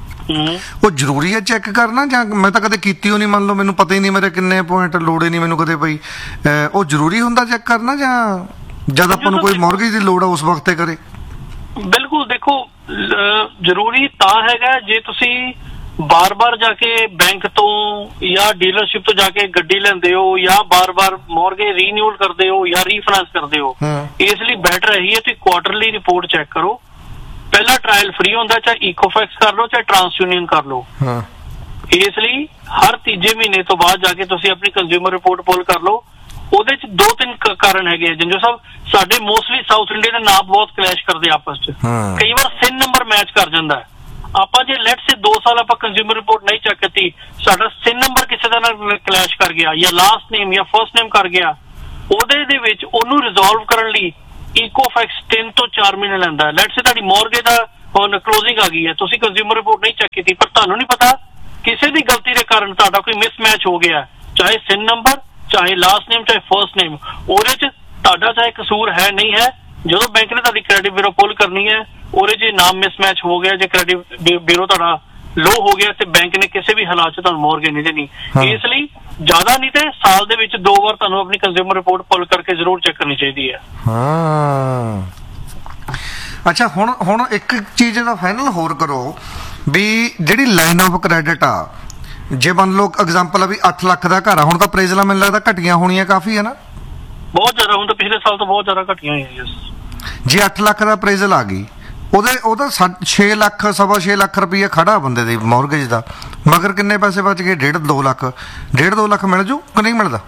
ਉਹ ਜ਼ਰੂਰੀ ਹੈ ਚੈੱਕ ਕਰਨਾ? ਜਾਂ ਮੈਂ ਤਾਂ ਕਦੇ ਕੀਤੀ ਹੋ ਨਹੀਂ, ਮੰਨ ਲਓ ਮੈਨੂੰ ਪਤਾ ਹੀ ਨਹੀਂ ਮੇਰੇ ਕਿੰਨੇ ਪੁਆਇੰਟ ਲੋੜ ਹੀ ਨਹੀਂ ਮੈਨੂੰ ਕਦੇ ਪਈ, ਉਹ ਜ਼ਰੂਰੀ ਹੁੰਦਾ ਚੈੱਕ ਕਰਨਾ ਜਾਂ ਜਦ ਆਪਾਂ ਨੂੰ ਕੋਈ ਮੌਰਗੇਜ ਦੀ ਲੋੜ ਆ ਉਸ ਵਕਤ ਤੇ ਕਰੇ? ਬਿਲਕੁਲ, ਦੇਖੋ ਜ਼ਰੂਰੀ ਤਾਂ ਹੈਗਾ ਜੇ ਤੁਸੀਂ ਬਾਰ-ਬਾਰ ਜਾ ਕੇ ਬੈਂਕ ਤੋਂ ਜਾਂ ਡੀਲਰਸ਼ਿਪ ਤੋਂ ਜਾ ਕੇ ਗੱਡੀ ਲੈਂਦੇ ਹੋ ਜਾਂ ਬਾਰ-ਬਾਰ ਮੌਰਗੇਜ ਰੀਨਿਊਅਲ ਕਰਦੇ ਹੋ ਜਾਂ ਰੀਫਾਈਨਾਂਸ ਕਰਦੇ ਹੋ। ਇਸ ਲਈ ਬੈਟਰ ਇਹੀ ਹੈ ਤੁਸੀਂ ਕੁਆਟਰਲੀ ਰਿਪੋਰਟ ਚੈੱਕ ਕਰੋ। ਪਹਿਲਾ ਟ੍ਰਾਇਲ ਫ੍ਰੀ ਹੁੰਦਾ, ਚਾਹੇ ਇਕੋਫੈਕਸ ਕਰ ਲਓ ਚਾਹੇ ਟ੍ਰਾਂਸਯੂਨੀਅਨ ਕਰ ਲਓ। ਇਸ ਲਈ ਹਰ ਤੀਜੇ ਮਹੀਨੇ ਤੋਂ ਬਾਅਦ ਜਾ ਕੇ ਤੁਸੀਂ ਆਪਣੀ ਕੰਜ਼ਿਊਮਰ ਰਿਪੋਰਟ ਪੁੱਲ ਕਰ ਲਓ। ਉਹਦੇ ਚ 2-3 ਕਾਰਨ ਹੈਗੇ ਜੰਜੂ ਸਾਹਿਬ। ਸਾਡੇ ਮੋਸਟਲੀ ਸਾਊਥ ਇੰਡੀਆ ਦੇ ਨਾਮ ਬਹੁਤ ਕਲੈਸ਼ ਕਰਦੇ ਆਪਸ ਚ, ਕਈ ਵਾਰ ਸਿਨ ਨੰਬਰ ਮੈਚ ਕਰ ਜਾਂਦਾ ਹੈ। ਆਪਾਂ ਜੇ ਲੈਟ ਸੇ 2 ਸਾਲ ਆਪਾਂ ਕੰਜ਼ਿਊਮਰ ਰਿਪੋਰਟ ਨਹੀਂ ਚੈੱਕ ਕੀਤੀ, ਸਾਡਾ ਸਿਨ ਨੰਬਰ ਕਿਸੇ ਦਾ ਨਾਲ ਕਲੈਸ਼ ਕਰ ਗਿਆ ਜਾਂ ਲਾਸਟ ਨੇਮ ਜਾਂ ਫਰਸਟ ਨੇਮ ਕਰ ਗਿਆ, ਉਹਦੇ ਦੇ ਵਿੱਚ ਉਹਨੂੰ ਰਿਜ਼ੋਲਵ ਕਰਨ ਲਈ ਇਕੋਫੈਕਸ 3 ਤੋਂ 4 ਮਹੀਨੇ ਲੈਂਦਾ। ਲੈਟ ਸੇ ਤੁਹਾਡੀ ਮੌਰਗੇਜ ਦਾ ਹੁਣ ਕਲੋਜ਼ਿੰਗ ਆ ਗਈ ਹੈ, ਤੁਸੀਂ ਕੰਜ਼ਿਊਮਰ ਰਿਪੋਰਟ ਨਹੀਂ ਚੈੱਕ ਕੀਤੀ, ਪਰ ਤੁਹਾਨੂੰ ਨਹੀਂ ਪਤਾ ਕਿਸੇ ਦੀ ਗਲਤੀ ਦੇ ਕਾਰਨ ਤੁਹਾਡਾ ਕੋਈ ਮਿਸਮੈਚ ਹੋ ਗਿਆ, ਚਾਹੇ ਸਿਨ ਨੰਬਰ, ਚਾਹੇ ਲਾਸਟ ਨੇਮ, ਚਾਹੇ ਫਰਸਟ ਨੇਮ, ਉਹਦੇ 'ਚ ਤੁਹਾਡਾ ਚਾਹੇ ਕਸੂਰ ਹੈ ਨਹੀਂ ਹੈ। ਜਦੋਂ ਬੈਂਕ ਨੇ ਤੁਹਾਡੀ ਕ੍ਰੈਡਿਟ ਬਿਊਰੋ ਪੁੱਲ ਕਰਨੀ ਹੈ, ਉਹਦੇ 'ਚ ਨਾਮ ਮਿਸਮੈਚ ਹੋ ਗਿਆ, ਜੇ ਕ੍ਰੈਡਿਟ ਬਿਊਰੋ ਤੁਹਾਡਾ ਲੋ ਹੋ ਗਿਆ ਤੇ ਬੈਂਕ ਨੇ ਕਿਸੇ ਵੀ ਹਾਲਾਤ 'ਚ ਤੁਹਾਨੂੰ ਮੌਰਗੇਜ ਨਹੀਂ ਦੇਣੀ। ਇਸ ਲਈ ਜ਼ਿਆਦਾ ਨਹੀਂ ਤੇ ਸਾਲ ਦੇ ਵਿੱਚ 2 ਵਾਰ ਤੁਹਾਨੂੰ ਆਪਣੀ ਕੰਜ਼ਿਊਮਰ ਰਿਪੋਰਟ ਪੁੱਲ ਕਰਕੇ ਜ਼ਰੂਰ ਚੈੱਕ ਕਰਨੀ ਚਾਹੀਦੀ ਹੈ। ਹਾਂ, ਅੱਛਾ, ਹੁਣ ਇੱਕ ਚੀਜ਼ ਦਾ ਫਾਈਨਲ ਹੋਰ ਕਰੋ ਵੀ ਜਿਹੜੀ ਲਾਈਨ ਆਫ ਕ੍ਰੈਡਿਟ ਆ, ਜੇ ਮੰਨ ਲਓ ਐਗਜ਼ਾਮਪਲ ਆ ਵੀ 8 ਲੱਖ ਦਾ ਘਰ ਆ, ਹੁਣ ਤਾਂ ਅਪਰੇਜ਼ਲਾਂ ਮੈਨੂੰ ਲੱਗਦਾ ਘਟੀਆਂ ਹੋਣੀਆਂ ਕਾਫੀ ਹੈ ਨਾ? ਬਹੁਤ ਜ਼ਿਆਦਾ, ਹੁਣ ਤਾਂ ਪਿਛਲੇ ਸਾਲ ਤੋਂ ਬਹੁਤ ਜ਼ਿਆਦਾ ਘਟੀਆਂ ਹੋਈਆਂ। ਜੇ 8 ਲੱਖ ਦਾ ਅਪਰੇਜ਼ਲ ਆ ਗਈ, ਉਹਦਾ 6 ਲੱਖ, 6.5 ਲੱਖ ਰੁਪਈਆ ਖੜਾ ਬੰਦੇ ਦੇ ਮੌਰਗੇਜ ਦਾ, ਮਗਰ ਕਿੰਨੇ ਪੈਸੇ ਬਚ ਗਏ? 1.5-2 ਲੱਖ। 1.5-2 ਲੱਖ ਮਿਲ ਜੂ ਕਿ ਨਹੀਂ ਮਿਲਦਾ?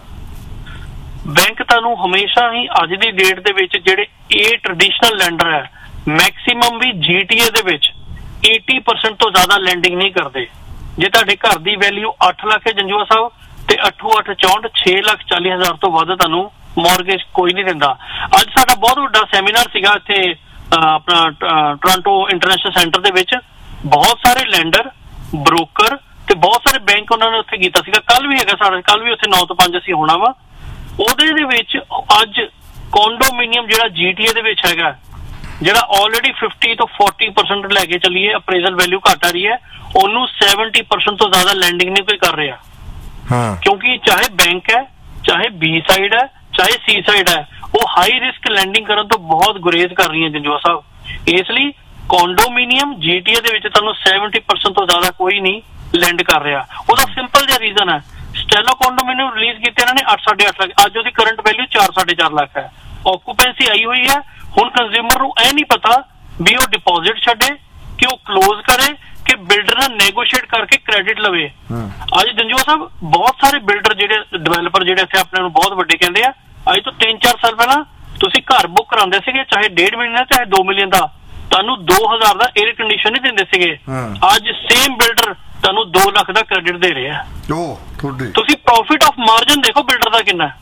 ਬੈਂਕ ਤੁਹਾਨੂੰ ਹਮੇਸ਼ਾ ਹੀ ਅੱਜ ਦੀ ਡੇਟ ਦੇ ਵਿੱਚ ਜਿਹੜੇ ਇਹ ਟ੍ਰੈਡੀਸ਼ਨਲ ਲੈਂਡਰ ਹੈ, ਮੈਕਸਿਮਮ ਵੀ GTA ਦੇ ਵਿੱਚ 80% ਤੋਂ ਜ਼ਿਆਦਾ ਲੈਂਡਿੰਗ ਨਹੀਂ ਕਰਦੇ। ਜੇ ਤੁਹਾਡੇ ਘਰ ਦੀ ਵੈਲਿਊ 8 ਲੱਖ ਹੈ ਜੰਜੂਆ ਸਾਹਿਬ, ਤੇ 8-8-64 6,40,000 ਤੋਂ ਵੱਧ ਤੁਹਾਨੂੰ ਮੌਰਗੇਜ ਕੋਈ ਨਹੀਂ ਦਿੰਦਾ। ਅੱਜ ਸਾਡਾ ਬਹੁਤ ਵੱਡਾ ਸੈਮੀਨਾਰ ਸੀਗਾ ਇੱਥੇ ਆਪਣਾ ਟੋਰਾਂਟੋ ਇੰਟਰਨੈਸ਼ਨਲ ਸੈਂਟਰ ਦੇ ਵਿੱਚ, ਬਹੁਤ ਸਾਰੇ ਲੈਂਡਰ, ਬ੍ਰੋਕਰ ਤੇ ਬਹੁਤ ਸਾਰੇ ਬੈਂਕ ਉਹਨਾਂ ਨੇ ਉੱਥੇ ਕੀਤਾ ਸੀਗਾ। ਕੱਲ ਵੀ ਹੈਗਾ ਸਾਡਾ, ਕੱਲ ਵੀ ਉੱਥੇ 9 ਤੋਂ 5 ਅਸੀਂ ਹੋਣਾ ਵਾ। ਉਹਦੇ ਦੇ ਵਿੱਚ ਅੱਜ ਕੌਂਡੋਮੀਨੀਅਮ ਜਿਹੜਾ GTA ਦੇ ਵਿੱਚ ਹੈਗਾ, ਜਿਹੜਾ ਆਲਰੇਡੀ 50 ਤੋਂ 40% ਲੈ ਕੇ ਚੱਲੀਏ, ਅਪਰੇਜ਼ਲ ਵੈਲਿਊ ਘਟ ਆ ਰਹੀ ਹੈ, ਉਹਨੂੰ 70% ਤੋਂ ਜ਼ਿਆਦਾ ਲੈਂਡਿੰਗ ਨਹੀਂ ਕੋਈ ਕਰ ਰਿਹਾ। ਕਿਉਂਕਿ ਚਾਹੇ ਬੈਂਕ ਹੈ, ਚਾਹੇ B ਸਾਈਡ ਹੈ, ਚਾਹੇ C ਸਾਈਡ ਹੈ, ਉਹ ਹਾਈ ਰਿਸਕ ਲੈਂਡਿੰਗ ਕਰਨ ਤੋਂ ਬਹੁਤ ਗੁਰੇਜ਼ ਕਰ ਰਹੀਆਂ ਜੰਜੂਆ ਸਾਹਿਬ। ਇਸ ਲਈ ਕੌਂਡੋਮੀਨੀਅਮ GTA ਦੇ ਵਿੱਚ ਤੁਹਾਨੂੰ 70% ਤੋਂ ਜ਼ਿਆਦਾ ਕੋਈ ਨਹੀਂ ਲੈਂਡ ਕਰ ਰਿਹਾ। ਉਹਦਾ ਸਿੰਪਲ ਜਿਹਾ ਰੀਜ਼ਨ ਹੈ, ਸਟੈਲਾ ਕੌਂਡੋਮੀਨੀਅਮ ਰਿਲੀਜ਼ ਕੀਤੇ ਇਹਨਾਂ ਨੇ 8-8.5 ਲੱਖ, ਅੱਜ ਉਹਦੀ ਕਰੰਟ ਵੈਲਿਊ 4-4.5 ਲੱਖ ਹੈ। ਆਕੂਪੈਂਸੀ ਆਈ ਹੋਈ ਹੈ। ਹੁਣ ਕੰਜ਼ਿਊਮਰ ਨੂੰ ਇਹ ਨਹੀਂ ਪਤਾ ਵੀ ਉਹ ਡਿਪੋਜ਼ਿਟ ਛੱਡੇ ਕਿ ਉਹ ਕਲੋਜ਼ ਕਰੇ ਕਿ ਬਿਲਡਰ ਨਾਲ ਨੈਗੋਸ਼ੀਏਟ ਕਰਕੇ ਕ੍ਰੈਡਿਟ ਲਵੇ। ਅੱਜ ਜੰਜੂਆ ਸਾਹਿਬ ਬਹੁਤ ਸਾਰੇ ਬਿਲਡਰ ਜਿਹੜੇ ਡਿਵੈਲਪਰ ਜਿਹੜੇ ਇੱਥੇ ਆਪਣੇ ਨੂੰ ਬਹੁਤ ਵੱਡੇ ਕਹਿੰਦੇ ਆ, ਅੱਜ ਤੋਂ 3-4 ਸਾਲ ਪਹਿਲਾਂ ਤੁਸੀਂ ਘਰ ਬੁੱਕ ਕਰਾਉਂਦੇ ਸੀਗੇ, ਚਾਹੇ 1.5 ਮਿਲੀਅਨ ਦਾ, ਚਾਹੇ 2 ਮਿਲੀਅਨ ਦਾ, ਤੁਹਾਨੂੰ 2,000 ਦਾ 에ਅਰ ਕੰਡੀਸ਼ਨ ਨਹੀਂ ਦਿੰਦੇ ਸੀਗੇ। ਅੱਜ ਸੇਮ ਬਿਲਡਰ ਤੁਹਾਨੂੰ 2 ਲੱਖ ਦਾ ਕ੍ਰੈਡਿਟ ਦੇ ਰਿਹਾ। ਤੁਸੀਂ ਪ੍ਰੋਫਿਟ ਆਫ ਮਾਰਜਨ ਦੇਖੋ ਬਿਲਡਰ ਦਾ ਕਿੰਨਾ।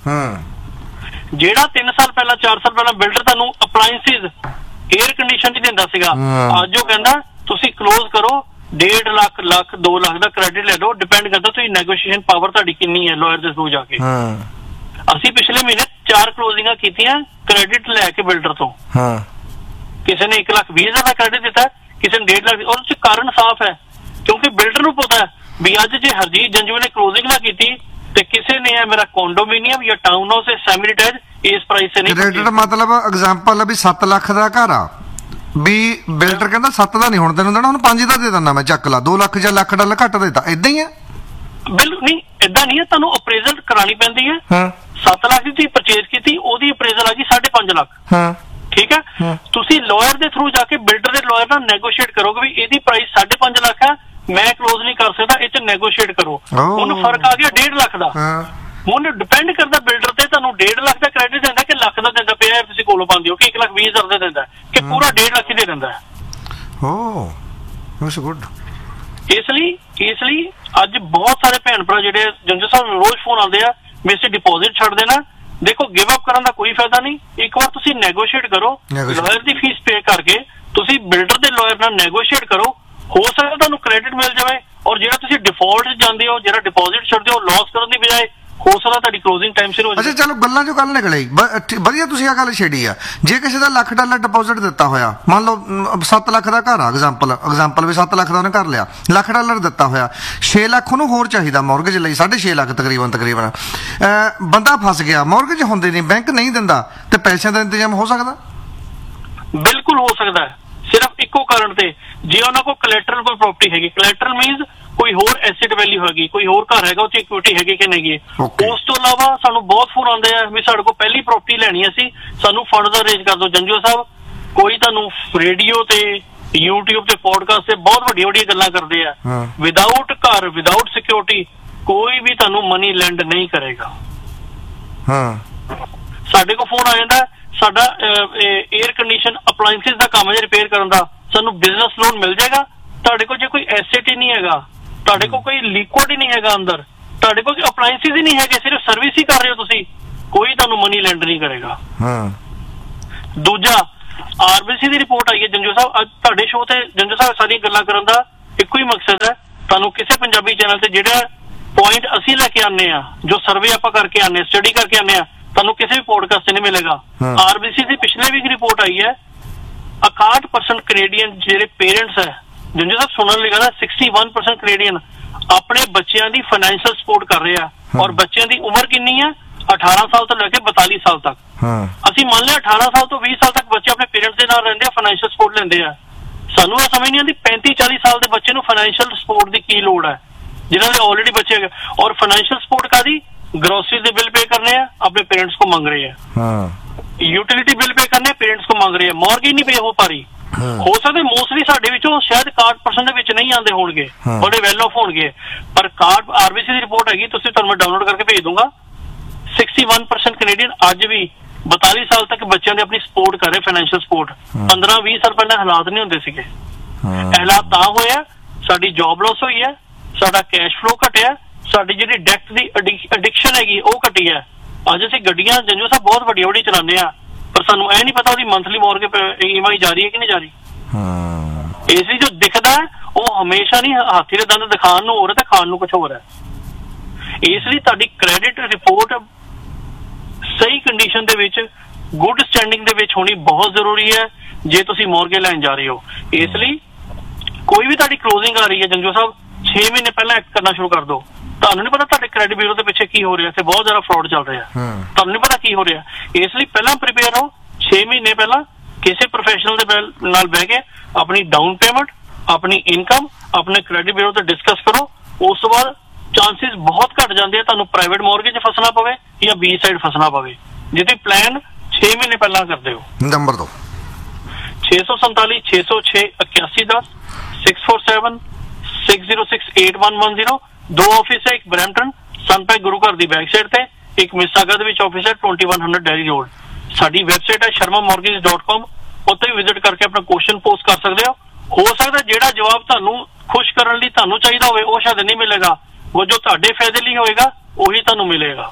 ਜਿਹੜਾ 3 ਸਾਲ ਪਹਿਲਾਂ, 4 ਸਾਲ ਪਹਿਲਾਂ ਬਿਲਡਰ ਤੁਹਾਨੂੰ ਅਪਲਾਈਐਂਸਿਸ, 에ਅਰ ਕੰਡੀਸ਼ਨ ਨਹੀਂ ਦਿੰਦਾ ਸੀਗਾ, ਅੱਜ ਉਹ ਕਹਿੰਦਾ ਤੁਸੀਂ ਕਲੋਜ਼ ਕਰੋ 1.5 ਲੱਖ 2 ਲੱਖ ਦਾ ਕ੍ਰੈਡਿਟ ਲੈ ਲਓ। ਡਿਪੈਂਡ ਕਰਦਾ ਤੁਸੀਂ ਨੈਗੋਸ਼ੀਏਸ਼ਨ ਪਾਵਰ ਤੁਹਾਡੀ ਕਿੰਨੀ ਹੈ ਲਾਇਰ ਦੇ ਥਰੂ ਜਾ ਕੇ। ਅਸੀਂ ਪਿਛਲੇ ਮਹੀਨੇ 4 ਕਲੋਜ਼ਿੰਗਾਂ ਕੀਤੀਆਂ ਕ੍ਰੈਡਿਟ ਲੈ ਕੇ ਬਿਲਡਰ ਤੋਂ। ਕਿਸੇ ਨੇ 1,20,000 ਦਾ ਕ੍ਰੈਡਿਟ ਦਿੱਤਾ, ਕਿਸੇ ਨੇ 1.5 ਲੱਖ। ਔਰ ਉਸ 'ਚ ਕਾਰਨ ਸਾਫ਼ ਹੈ, ਕਿਉਂਕਿ ਬਿਲਡਰ ਨੂੰ ਪਤਾ ਵੀ ਅੱਜ ਜੇ ਹਰਜੀਤ ਜੰਜੂ ਨੇ ਕਲੋਜ਼ਿੰਗ ਨਾ ਕੀਤੀ ਤੇ ਕਿਸੇ ਨੇ ਮੇਰਾ ਕੌਂਡੋਮੀਨੀਅਮ ਜਾਂ ਟਾਊਨ ਹਾਊਸ ਸੈਮੀ ਡਿਟੈਚ ਇਸ ਪ੍ਰਾਈਸ ਤੇ ਨਹੀਂ। ਕ੍ਰੈਡਿਟ ਮਤਲਬ ਐਗਜ਼ਾਮਪਲ ਵੀ 7 ਲੱਖ ਦਾ ਘਰ ਆ, ਵੀ ਬਿਲਡਰ ਕਹਿੰਦਾ 7 ਦਾ ਨਹੀਂ ਹੁਣ ਤੈਨੂੰ ਦੇਣਾ, ਹੁਣ 5 ਦਾ ਦੇ ਦਿੰਦਾ ਮੈਂ, ਚੱਕ ਲਾ 2 ਲੱਖ ਜਾਂ ਲੱਖ ਡਾਲਰ ਘੱਟ ਦੇਤਾ। ਏਦਾਂ ਹੀ ਹੈ? ਬਿਲਕੁਲ ਨਹੀਂ, ਏਦਾਂ ਨਹੀਂ ਹੈ। ਤੁਹਾਨੂੰ ਅਪਰੇਜ਼ਲ ਕਰਾਣੀ ਪੈਂਦੀ ਹੈ। 7 ਲੱਖ ਦੀ ਤੁਸੀਂ ਪਰਚੇਜ਼ ਕੀਤੀ, ਉਹਦੀ ਅਪਰੇਜ਼ਲ ਆ ਗਈ 5.5 ਲੱਖ। ਠੀਕ ਹੈ, ਤੁਸੀਂ ਲਾਇਰ ਦੇ ਥਰੂ ਜਾ ਕੇ ਬਿਲਡਰ ਦੇ ਲਾਇਰ ਨਾਲ ਨੈਗੋਸ਼ੀਏਟ ਕਰੋਗੇ ਵੀ ਇਹਦੀ ਪ੍ਰਾਈਸ 5.5 ਲੱਖ ਹੈ, ਮੈਂ ਕਲੋਜ਼ ਨਹੀਂ ਕਰ ਸਕਦਾ, ਇਹ 'ਚ ਨੈਗੋਸ਼ੀਏਟ ਕਰੋ। ਉਹਨੂੰ ਫਰਕ ਆ ਗਿਆ 1.5 ਲੱਖ ਦਾ। ਹੁਣ ਡਿਪੈਂਡ ਕਰਦਾ ਬਿਲਡਰ ਤੇ, ਤੁਹਾਨੂੰ 1.5 ਲੱਖ ਦਾ ਕ੍ਰੈਡਿਟ ਦਿੰਦਾ ਕਿ ਲੱਖ ਦਾ ਦਿੰਦਾ ਪਿਆ, ਤੁਸੀਂ ਕੋਲੋਂ ਪਾਉਂਦੇ ਹੋ ਕਿ 1,20,000 ਦਾ ਦਿੰਦਾ ਕਿ ਪੂਰਾ 1.5 ਲੱਖ ਹੀ ਦੇ ਦਿੰਦਾ। ਇਸ ਲਈ ਅੱਜ ਬਹੁਤ ਸਾਰੇ ਭੈਣ ਭਰਾ ਜਿਹੜੇ ਜੰਜੂ ਸਾਹਿਬ ਰੋਜ਼ ਫੋਨ ਆਉਂਦੇ ਆ, ਮੇਰੇ ਡਿਪੋਜ਼ਿਟ ਛੱਡ ਦੇਣਾ। ਦੇਖੋ, ਗਿਵ ਅਪ ਕਰਨ ਦਾ ਕੋਈ ਫਾਇਦਾ ਨਹੀਂ। ਇੱਕ ਵਾਰ ਤੁਸੀਂ ਨੈਗੋਸ਼ੀਏਟ ਕਰੋ, ਲਾਇਰ ਦੀ ਫੀਸ ਪੇ ਕਰਕੇ ਤੁਸੀਂ ਬਿਲਡਰ ਦੇ ਲਾਇਰ ਨਾਲ ਨੈਗੋਸ਼ੀਏਟ ਕਰੋ, ਹੋ ਸਕਦਾ ਤੁਹਾਨੂੰ ਕ੍ਰੈਡਿਟ ਮਿਲ ਜਾਵੇ। ਔਰ ਜਿਹੜਾ ਤੁਸੀਂ ਡਿਫਾਲਟ 'ਚ ਜਾਂਦੇ ਹੋ, ਜਿਹੜਾ ਡਿਪੋਜ਼ਿਟ ਛੱਡਦੇ ਹੋ, ਲਾਸ ਕਰਨ ਦੀ ਬਜਾਏ ਹੋ ਸਕਦਾ ਤੁਹਾਡੀ ਕਲੋਜ਼ਿੰਗ ਟਾਈਮ ਸਿਰ ਹੋ ਜਾਵੇ। ਅੱਛਾ, ਚਲੋ ਗੱਲਾਂ ਚੋਂ ਗੱਲ ਨਿਕਲ ਆਈ, ਵਧੀਆ ਤੁਸੀਂ ਆ ਗੱਲ ਛੇੜੀ ਆ। ਜੇ ਕਿਸੇ ਦਾ ਲੱਖ ਡਾਲਰ ਡਿਪੋਜ਼ਿਟ ਦਿੱਤਾ ਹੋਇਆ, ਮੰਨ ਲਓ 7 ਲੱਖ ਦਾ ਘਰ ਆ, ਐਗਜ਼ਾਮਪਲ ਵੀ 7 ਲੱਖ ਦਾ ਉਹਨੇ ਘਰ ਲਿਆ, ਲੱਖ ਡਾਲਰ ਦਿੱਤਾ ਹੋਇਆ, 6 ਲੱਖ ਉਹਨੂੰ ਹੋਰ ਚਾਹੀਦਾ ਮੌਰਗੇਜ ਲਈ, 6.5 ਲੱਖ ਤਕਰੀਬਨ ਬੰਦਾ ਫਸ ਗਿਆ। ਮੌਰਗੇਜ ਹੁੰਦੇ ਨਹੀਂ, ਬੈਂਕ ਨਹੀਂ ਦਿੰਦਾ, ਤੇ ਪੈਸਿਆਂ ਦਾ ਇੰਤਜ਼ਾਮ ਹੋ ਸਕਦਾ? ਬਿਲਕੁਲ ਹੋ ਸਕਦਾ ਹੈ, ਸਿਰਫ ਇੱਕੋ ਕਾਰਨ ਤੇ, ਜੇ ਉਹਨਾਂ ਕੋਲ ਕਲੈਟਰਲ ਕੋਈ ਪ੍ਰਾਪਰਟੀ ਹੈਗੀ। ਕਲੈਟਰਲ ਮੀਨਸ ਕੋਈ ਹੋਰ ਐਸੈਟ ਵੈਲਿਊ ਹੈਗੀ, ਕੋਈ ਹੋਰ ਘਰ ਹੈਗਾ, ਉਹ 'ਚ ਇਕੁਇਟੀ ਹੈਗੀ ਕਿ ਨਹੀਂ ਹੈ। ਉਸ ਤੋਂ ਇਲਾਵਾ ਸਾਨੂੰ ਬਹੁਤ ਫੋਨ ਆਉਂਦੇ ਆ ਵੀ ਸਾਡੇ ਕੋਲ ਪਹਿਲੀ ਪ੍ਰਾਪਰਟੀ ਲੈਣੀ ਅਸੀਂ, ਸਾਨੂੰ ਫੰਡ ਅਰੇਂਜ ਕਰ ਦਿਓ। ਜੰਜੂ ਸਾਹਿਬ, ਕੋਈ ਤੁਹਾਨੂੰ ਰੇਡੀਓ ਤੇ, YouTube ਤੇ, ਪੋਡਕਾਸਟ ਤੇ ਬਹੁਤ ਵੱਡੀਆਂ ਗੱਲਾਂ ਕਰਦੇ ਆ। ਵਿਦਆਊਟ ਘਰ, ਵਿਦਆਊਟ ਸਿਕਿਉਰਿਟੀ ਕੋਈ ਵੀ ਤੁਹਾਨੂੰ ਮਨੀ ਲੈਂਡ ਨਹੀਂ ਕਰੇਗਾ। ਸਾਡੇ ਕੋਲ ਫੋਨ ਆ ਜਾਂਦਾ, ਸਾਡਾ 에ਅਰ ਕੰਡੀਸ਼ਨ ਅਪਲਾਈਐਂਸਿਸ ਦਾ ਕੰਮ ਹੈ ਰਿਪੇਅਰ ਕਰਨ ਦਾ, ਸਾਨੂੰ ਬਿਜ਼ਨਸ ਲੋਨ ਮਿਲ ਜਾਏਗਾ, ਤੁਹਾਡੇ ਕੋਲ ਜੇ ਕੋਈ ਐਸੇਟ ਹੀ ਨਹੀਂ ਹੈਗਾ, ਤੁਹਾਡੇ ਕੋਲ ਕੋਈ ਲਿਕੁਇਡ ਹੀ ਨਹੀਂ ਹੈਗਾ ਅੰਦਰ, ਤੁਹਾਡੇ ਕੋਲ ਅਪਲਾਈਐਂਸਿਸ ਹੀ ਨਹੀਂ ਹੈਗੇ, ਸਿਰਫ ਸਰਵਿਸ ਹੀ ਕਰ ਰਹੇ ਹੋ ਤੁਸੀਂ, ਕੋਈ ਤੁਹਾਨੂੰ ਮਨੀ ਲੈਂਡਰ ਨਹੀਂ ਕਰੇਗਾ। ਦੂਜਾ, ਆਰਬੀਸੀ ਦੀ ਰਿਪੋਰਟ ਆਈ ਹੈ ਜੰਜੂ ਸਾਹਿਬ, ਅੱਜ ਤੁਹਾਡੇ ਸ਼ੋਅ ਤੇ ਜੰਜੂ ਸਾਹਿਬ ਸਾਰੀਆਂ ਗੱਲਾਂ ਕਰਨ ਦਾ ਇੱਕੋ ਹੀ ਮਕਸਦ ਹੈ, ਤੁਹਾਨੂੰ ਕਿਸੇ ਪੰਜਾਬੀ ਚੈਨਲ ਤੇ ਜਿਹੜਾ ਪੁਆਇੰਟ ਅਸੀਂ ਲੈ ਕੇ ਆਉਂਦੇ ਆ, ਜੋ ਸਰਵੇ ਆਪਾਂ ਕਰਕੇ ਆਉਂਦੇ, ਸਟੱਡੀ ਕਰਕੇ ਆਉਂਦੇ ਆ, ਤੁਹਾਨੂੰ ਕਿਸੇ ਵੀ ਪੋਡਕਾਸਟ ਤੇ ਨਹੀਂ ਮਿਲੇਗਾ। ਆਰਬੀਸੀ ਦੀ ਪਿਛਲੇ ਵੀਕ ਰਿਪੋਰਟ ਆਈ ਹੈ, 61% ਕੈਨੇਡੀਅਨ ਜਿਹੜੇ ਪੇਰੈਂਟਸ ਹੈ ਜੰਜੂ ਸਾਹਿਬ ਸੁਣਨ ਲਈ ਕਹਿੰਦਾ 61% ਕੈਨੇਡੀਅਨ ਆਪਣੇ ਬੱਚਿਆਂ ਦੀ ਫਾਈਨੈਂਸ਼ੀਅਲ ਸਪੋਰਟ ਕਰ ਰਹੇ ਆ, ਔਰ ਬੱਚਿਆਂ ਦੀ ਉਮਰ ਕਿੰਨੀ ਹੈ? 18 ਸਾਲ ਤੋਂ ਲੈ ਕੇ 42 ਸਾਲ ਤੱਕ। ਅਸੀਂ ਮੰਨ ਲਿਆ 18 ਸਾਲ ਤੋਂ 20 ਸਾਲ ਤੱਕ ਬੱਚੇ ਆਪਣੇ ਪੇਰੈਂਟਸ ਦੇ ਨਾਲ ਰਹਿੰਦੇ ਆ, ਫਾਈਨੈਂਸ਼ੀਅਲ ਸਪੋਰਟ ਲੈਂਦੇ ਆ। ਸਾਨੂੰ ਇਹ ਸਮਝ ਨਹੀਂ ਆਉਂਦੀ 35-40 ਸਾਲ ਦੇ ਬੱਚੇ ਨੂੰ ਫਾਈਨੈਂਸ਼ੀਅਲ ਸਪੋਰਟ ਦੀ ਕੀ ਲੋੜ ਹੈ, ਜਿਨ੍ਹਾਂ ਦੇ ਆਲਰੇਡੀ ਬੱਚੇ ਹੈਗੇ। ਔਰ ਫਾਈਨੈਂਸ਼ੀਅਲ ਸਪੋਰਟ ਕਾਦੀ? ਗਰੋਸਰੀ ਦੇ ਬਿੱਲ ਪੇ ਕਰਨੇ ਆ, ਆਪਣੇ ਪੇਰੈਂਟਸ को मांग रहे हैं, यूटिलिटी बिल पे करने पेरेंट्स को मांग रहे हैं, मॉर्गेज नहीं पे हो पा रही। ਹੋ ਸਕਦਾ ਮੋਸਟਲੀ ਸਾਡੇ ਵਿੱਚੋਂ ਸ਼ਾਇਦ 61% ਦੇ ਵਿੱਚ ਨਹੀਂ ਆਉਂਦੇ ਹੋਣਗੇ, ਬੜੇ ਵੈਲ ਆਫ ਹੋਣਗੇ, ਪਰ ਕਾਰਡ ਆਰਬੀਸੀ ਦੀ ਰਿਪੋਰਟ ਹੈਗੀ, ਤੁਸੀਂ ਤੁਹਾਨੂੰ ਮੈਂ ਡਾਊਨਲੋਡ ਕਰਕੇ ਭੇਜ ਦੂੰਗਾ। 61% ਕੈਨੇਡੀਅਨ ਅੱਜ ਵੀ 42 ਸਾਲ ਤੱਕ ਬੱਚਿਆਂ ਦੇ ਆਪਣੀ ਸਪੋਰਟ ਕਰ ਰਹੇ, ਫਾਈਨੈਂਸ਼ੀਅਲ ਸਪੋਰਟ। 15-20 ਸਾਲ ਪਹਿਲਾਂ ਹਾਲਾਤ ਨਹੀਂ ਹੁੰਦੇ ਸੀਗੇ। ਹਾਲਾਤ ਤਾਂ ਹੋਇਆ, ਸਾਡੀ ਜੌਬ ਲਾਸ ਹੋਈ ਹੈ, ਸਾਡਾ ਕੈਸ਼ ਫਲੋ ਘਟਿਆ, ਸਾਡੀ ਜਿਹੜੀ ਡੈਟ ਦੀ ਐਡਿਕਸ਼ਨ ਹੈਗੀ ਉਹ ਘਟੀ ਹੈ। ਅੱਜ ਅਸੀਂ ਗੱਡੀਆਂ ਜੰਜੂ ਸਾਹਿਬ ਬਹੁਤ ਵੱਡੀਆਂ ਵੱਡੀਆਂ ਚਲਾਉਂਦੇ ਆ, ਪਰ ਸਾਨੂੰ ਇਹ ਨਹੀਂ ਪਤਾ ਉਹਦੀ ਮੰਥਲੀ ਮੌਰਗੇਜ EMI ਜਾ ਰਹੀ ਹੈ ਕਿ ਨਹੀਂ ਜਾ ਰਹੀ। ਇਸ ਲਈ ਜੋ ਦਿਖਦਾ ਉਹ ਹਮੇਸ਼ਾ ਨਹੀਂ ਹਾਥੀ ਦੇ ਦੰਦ ਦਿਖਾਉਣ ਨੂੰ ਹੋਰ ਹੈ ਤੇ ਖਾਣ ਨੂੰ ਕੁਝ ਹੋਰ ਹੈ। ਇਸ ਲਈ ਤੁਹਾਡੀ ਕ੍ਰੈਡਿਟ ਰਿਪੋਰਟ ਸਹੀ ਕੰਡੀਸ਼ਨ ਦੇ ਵਿੱਚ, ਗੁੱਡ ਸਟੈਂਡਿੰਗ ਦੇ ਵਿੱਚ ਹੋਣੀ ਬਹੁਤ ਜ਼ਰੂਰੀ ਹੈ ਜੇ ਤੁਸੀਂ ਮੌਰਗੇਜ ਲੈਣ ਜਾ ਰਹੇ ਹੋ। ਇਸ ਲਈ ਕੋਈ ਵੀ ਤੁਹਾਡੀ ਕਲੋਜ਼ਿੰਗ ਆ ਰਹੀ ਹੈ ਜੰਜੂ ਸਾਹਿਬ, 6 ਮਹੀਨੇ ਪਹਿਲਾਂ ਐਕਟ ਕਰਨਾ ਸ਼ੁਰੂ ਕਰ ਦਿਓ। ਤੁਹਾਨੂੰ ਨਹੀਂ ਪਤਾ ਤੁਹਾਡੇ ਕ੍ਰੈਡਿਟ ਬਿਊਰੋ ਦੇ ਪਿੱਛੇ ਕੀ ਹੋ ਰਿਹਾ, ਇੱਥੇ ਬਹੁਤ ਜ਼ਿਆਦਾ ਫਰਾਡ ਚੱਲ ਰਿਹਾ, ਤੁਹਾਨੂੰ ਨਹੀਂ ਪਤਾ ਕੀ ਹੋ ਰਿਹਾ। ਇਸ ਲਈ ਪਹਿਲਾਂ ਪ੍ਰੀਪੇਅਰ ਹੋ, 6 ਮਹੀਨੇ ਪਹਿਲਾਂ ਕਿਸੇ ਪ੍ਰੋਫੈਸ਼ਨਲ ਦੇ ਨਾਲ ਬਹਿ ਕੇ ਆਪਣੀ ਡਾਊਨ ਪੇਮੈਂਟ, ਆਪਣੀ ਇਨਕਮ, ਆਪਣੇ ਕ੍ਰੈਡਿਟ ਬਿਊਰੋ ਤੇ ਡਿਸਕਸ ਕਰੋ। ਉਸ ਤੋਂ ਬਾਅਦ ਚਾਂਸਿਸ ਬਹੁਤ ਘਟ ਜਾਂਦੇ ਆ ਤੁਹਾਨੂੰ ਪ੍ਰਾਈਵੇਟ ਮੌਰਗੇਜ 'ਚ ਫਸਣਾ ਪਵੇ ਜਾਂ ਬੀ ਸਾਈਡ ਫਸਣਾ ਪਵੇ, ਜੇ ਤੁਸੀਂ ਪਲਾਨ 6 ਮਹੀਨੇ ਪਹਿਲਾਂ ਕਰਦੇ ਹੋ। ਨੰਬਰ ਦੋ 647 606 8110 647 606 8110। ਦੋ ਆਫਿਸ ਹੈ, ਇੱਕ ਬਰੈਂਪਟਨ ਸਨਪੈਕ ਗੁਰੂ ਘਰ ਦੀ ਬੈਕ ਸਾਈਡ ਤੇ, ਇੱਕ ਮਿਸਾਗਾ ਦੇ ਵਿੱਚ ਆਫਿਸ ਹੈ 2100 ਡੈਰੀ ਰੋਡ। ਸਾਡੀ ਵੈਬਸਾਈਟ ਹੈ sharmamortgage.com, ਉੱਤੇ ਵੀ ਵਿਜ਼ਿਟ ਕਰਕੇ ਆਪਣਾ ਕੁਐਸਚਨ ਪੋਸਟ ਕਰ ਸਕਦੇ ਹੋ ਸਕਦਾ ਜਿਹੜਾ ਜਵਾਬ ਤੁਹਾਨੂੰ ਖੁਸ਼ ਕਰਨ ਲਈ ਤੁਹਾਨੂੰ ਚਾਹੀਦਾ ਹੋਵੇ ਉਹ ਸ਼ਾਇਦ ਨਹੀਂ ਮਿਲੇਗਾ, ਉਹ ਜੋ ਤੁਹਾਡੇ ਫਾਇਦੇ ਲਈ ਹੋਏਗਾ ਉਹੀ ਤੁਹਾਨੂੰ ਮਿਲੇਗਾ।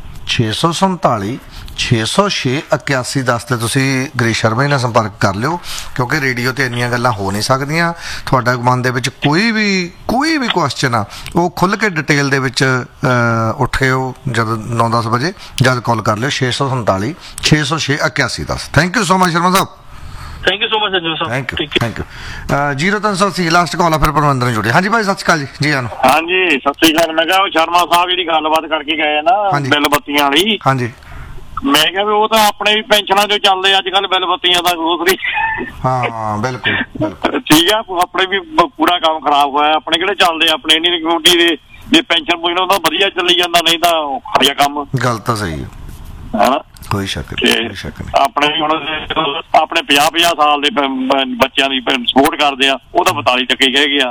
647 606 8110 ਤੇ ਤੁਸੀਂ ਗਰੀਸ਼ ਸ਼ਰਮਾ ਜੀ ਨਾਲ ਸੰਪਰਕ ਕਰ ਲਿਓ, ਕਿਉਂਕਿ ਰੇਡੀਓ ਤੇ ਇੰਨੀਆਂ ਗੱਲਾਂ ਹੋ ਨਹੀਂ ਸਕਦੀਆਂ। ਤੁਹਾਡਾ ਮਨ ਦੇ ਵਿੱਚ ਕੋਈ ਵੀ ਕੁਐਸਚਨ ਆ ਉਹ ਖੁੱਲ੍ਹ ਕੇ ਡਿਟੇਲ ਦੇ ਵਿੱਚ ਉੱਠਿਓ ਜਦ 9-10 ਵਜੇ ਜਦ ਕਾਲ ਕਰ ਲਿਓ 647 606 8110। Thank you so much Sharma Sahib. Thank you so much Janju Sahib. Thank you 0380 last call ਆ, ਫਿਰ ਪਰਮਿੰਦਰ ਜੁੜੇ। ਹਾਂਜੀ ਭਾਈ ਸਤਿ ਸ਼੍ਰੀ ਅਕਾਲ ਜੀ। ਜੀ ਆਨ ਹਾਂਜੀ ਸਤਿ ਸ੍ਰੀ ਅਕਾਲ। ਮੈਂ ਕਿਹਾ ਉਹ ਸ਼ਰਮਾ ਸਾਹਿਬ ਜਿਹੜੀ ਗੱਲਬਾਤ ਕਰਕੇ ਗਏ ਨਾ ਬਿੱਲ ਬੱਤੀਆਂ ਵਾਲੀ, ਹਾਂਜੀ ਮੈਂ ਕਿਹਾ ਵੀ ਉਹ ਤਾਂ ਆਪਣੇ ਵੀ ਪੈਨਸ਼ਨਾਂ ਚੋਂ ਚੱਲਦੇ ਅੱਜ ਕੱਲ ਬਿੱਲ ਬੱਤੀਆਂ ਦਾ ਗਰੋਸਰੀ। ਹਾਂ ਬਿਲਕੁਲ ਠੀਕ ਆ, ਆਪਣੇ ਵੀ ਪੂਰਾ ਕੰਮ ਖਰਾਬ ਹੋਇਆ, ਆਪਣੇ ਕਿਹੜੇ ਚੱਲਦੇ ਆਪਣੇ ਨਹੀਂ ਕਮਿਊਨਿਟੀ ਦੇ ਜੇ ਪੈਨਸ਼ਨ ਪੁੱਛਣਾ ਤਾਂ ਵਧੀਆ ਚੱਲੀ ਜਾਂਦਾ, ਨਹੀਂ ਤਾਂ ਔਖਾ ਕੰਮ। ਗੱਲ ਤਾਂ ਸਹੀ ਹੈ, ਹਾਂ ਕੋਈ ਸ਼ੱਕ ਨਹੀਂ। ਆਪਣੇ ਹੁਣ ਆਪਣੇ 50 ਸਾਲ ਦੇ ਬੱਚਿਆਂ ਦੀ ਸਪੋਰਟ ਕਰਦੇ ਆ, ਉਹ ਤਾਂ 42 ਤੱਕ ਹੀ ਕਹਿ ਗਿਆ।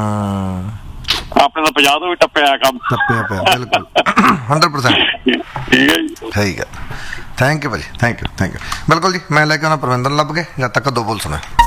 ਆਪਣੇ ਤਾਂ 50 ਤੋਂ ਵੀ ਟੱਪਿਆ ਕੰਮ, ਟੱਪਿਆ ਪਿਆ ਬਿਲਕੁਲ 100%। ਠੀਕ ਹੈ ਜੀ, ਠੀਕ ਹੈ। ਥੈਂਕ ਯੂ ਭਾਜੀ, ਥੈਂਕ ਯੂ ਬਿਲਕੁਲ ਜੀ। ਮੈਂ ਲੈ ਕੇ ਆਉਣਾ ਪਰਵਿੰਦਰ ਲੱਭ ਕੇ, ਜਦ ਤੱਕ ਦੋ ਬੋਲ ਸੁਣਾ।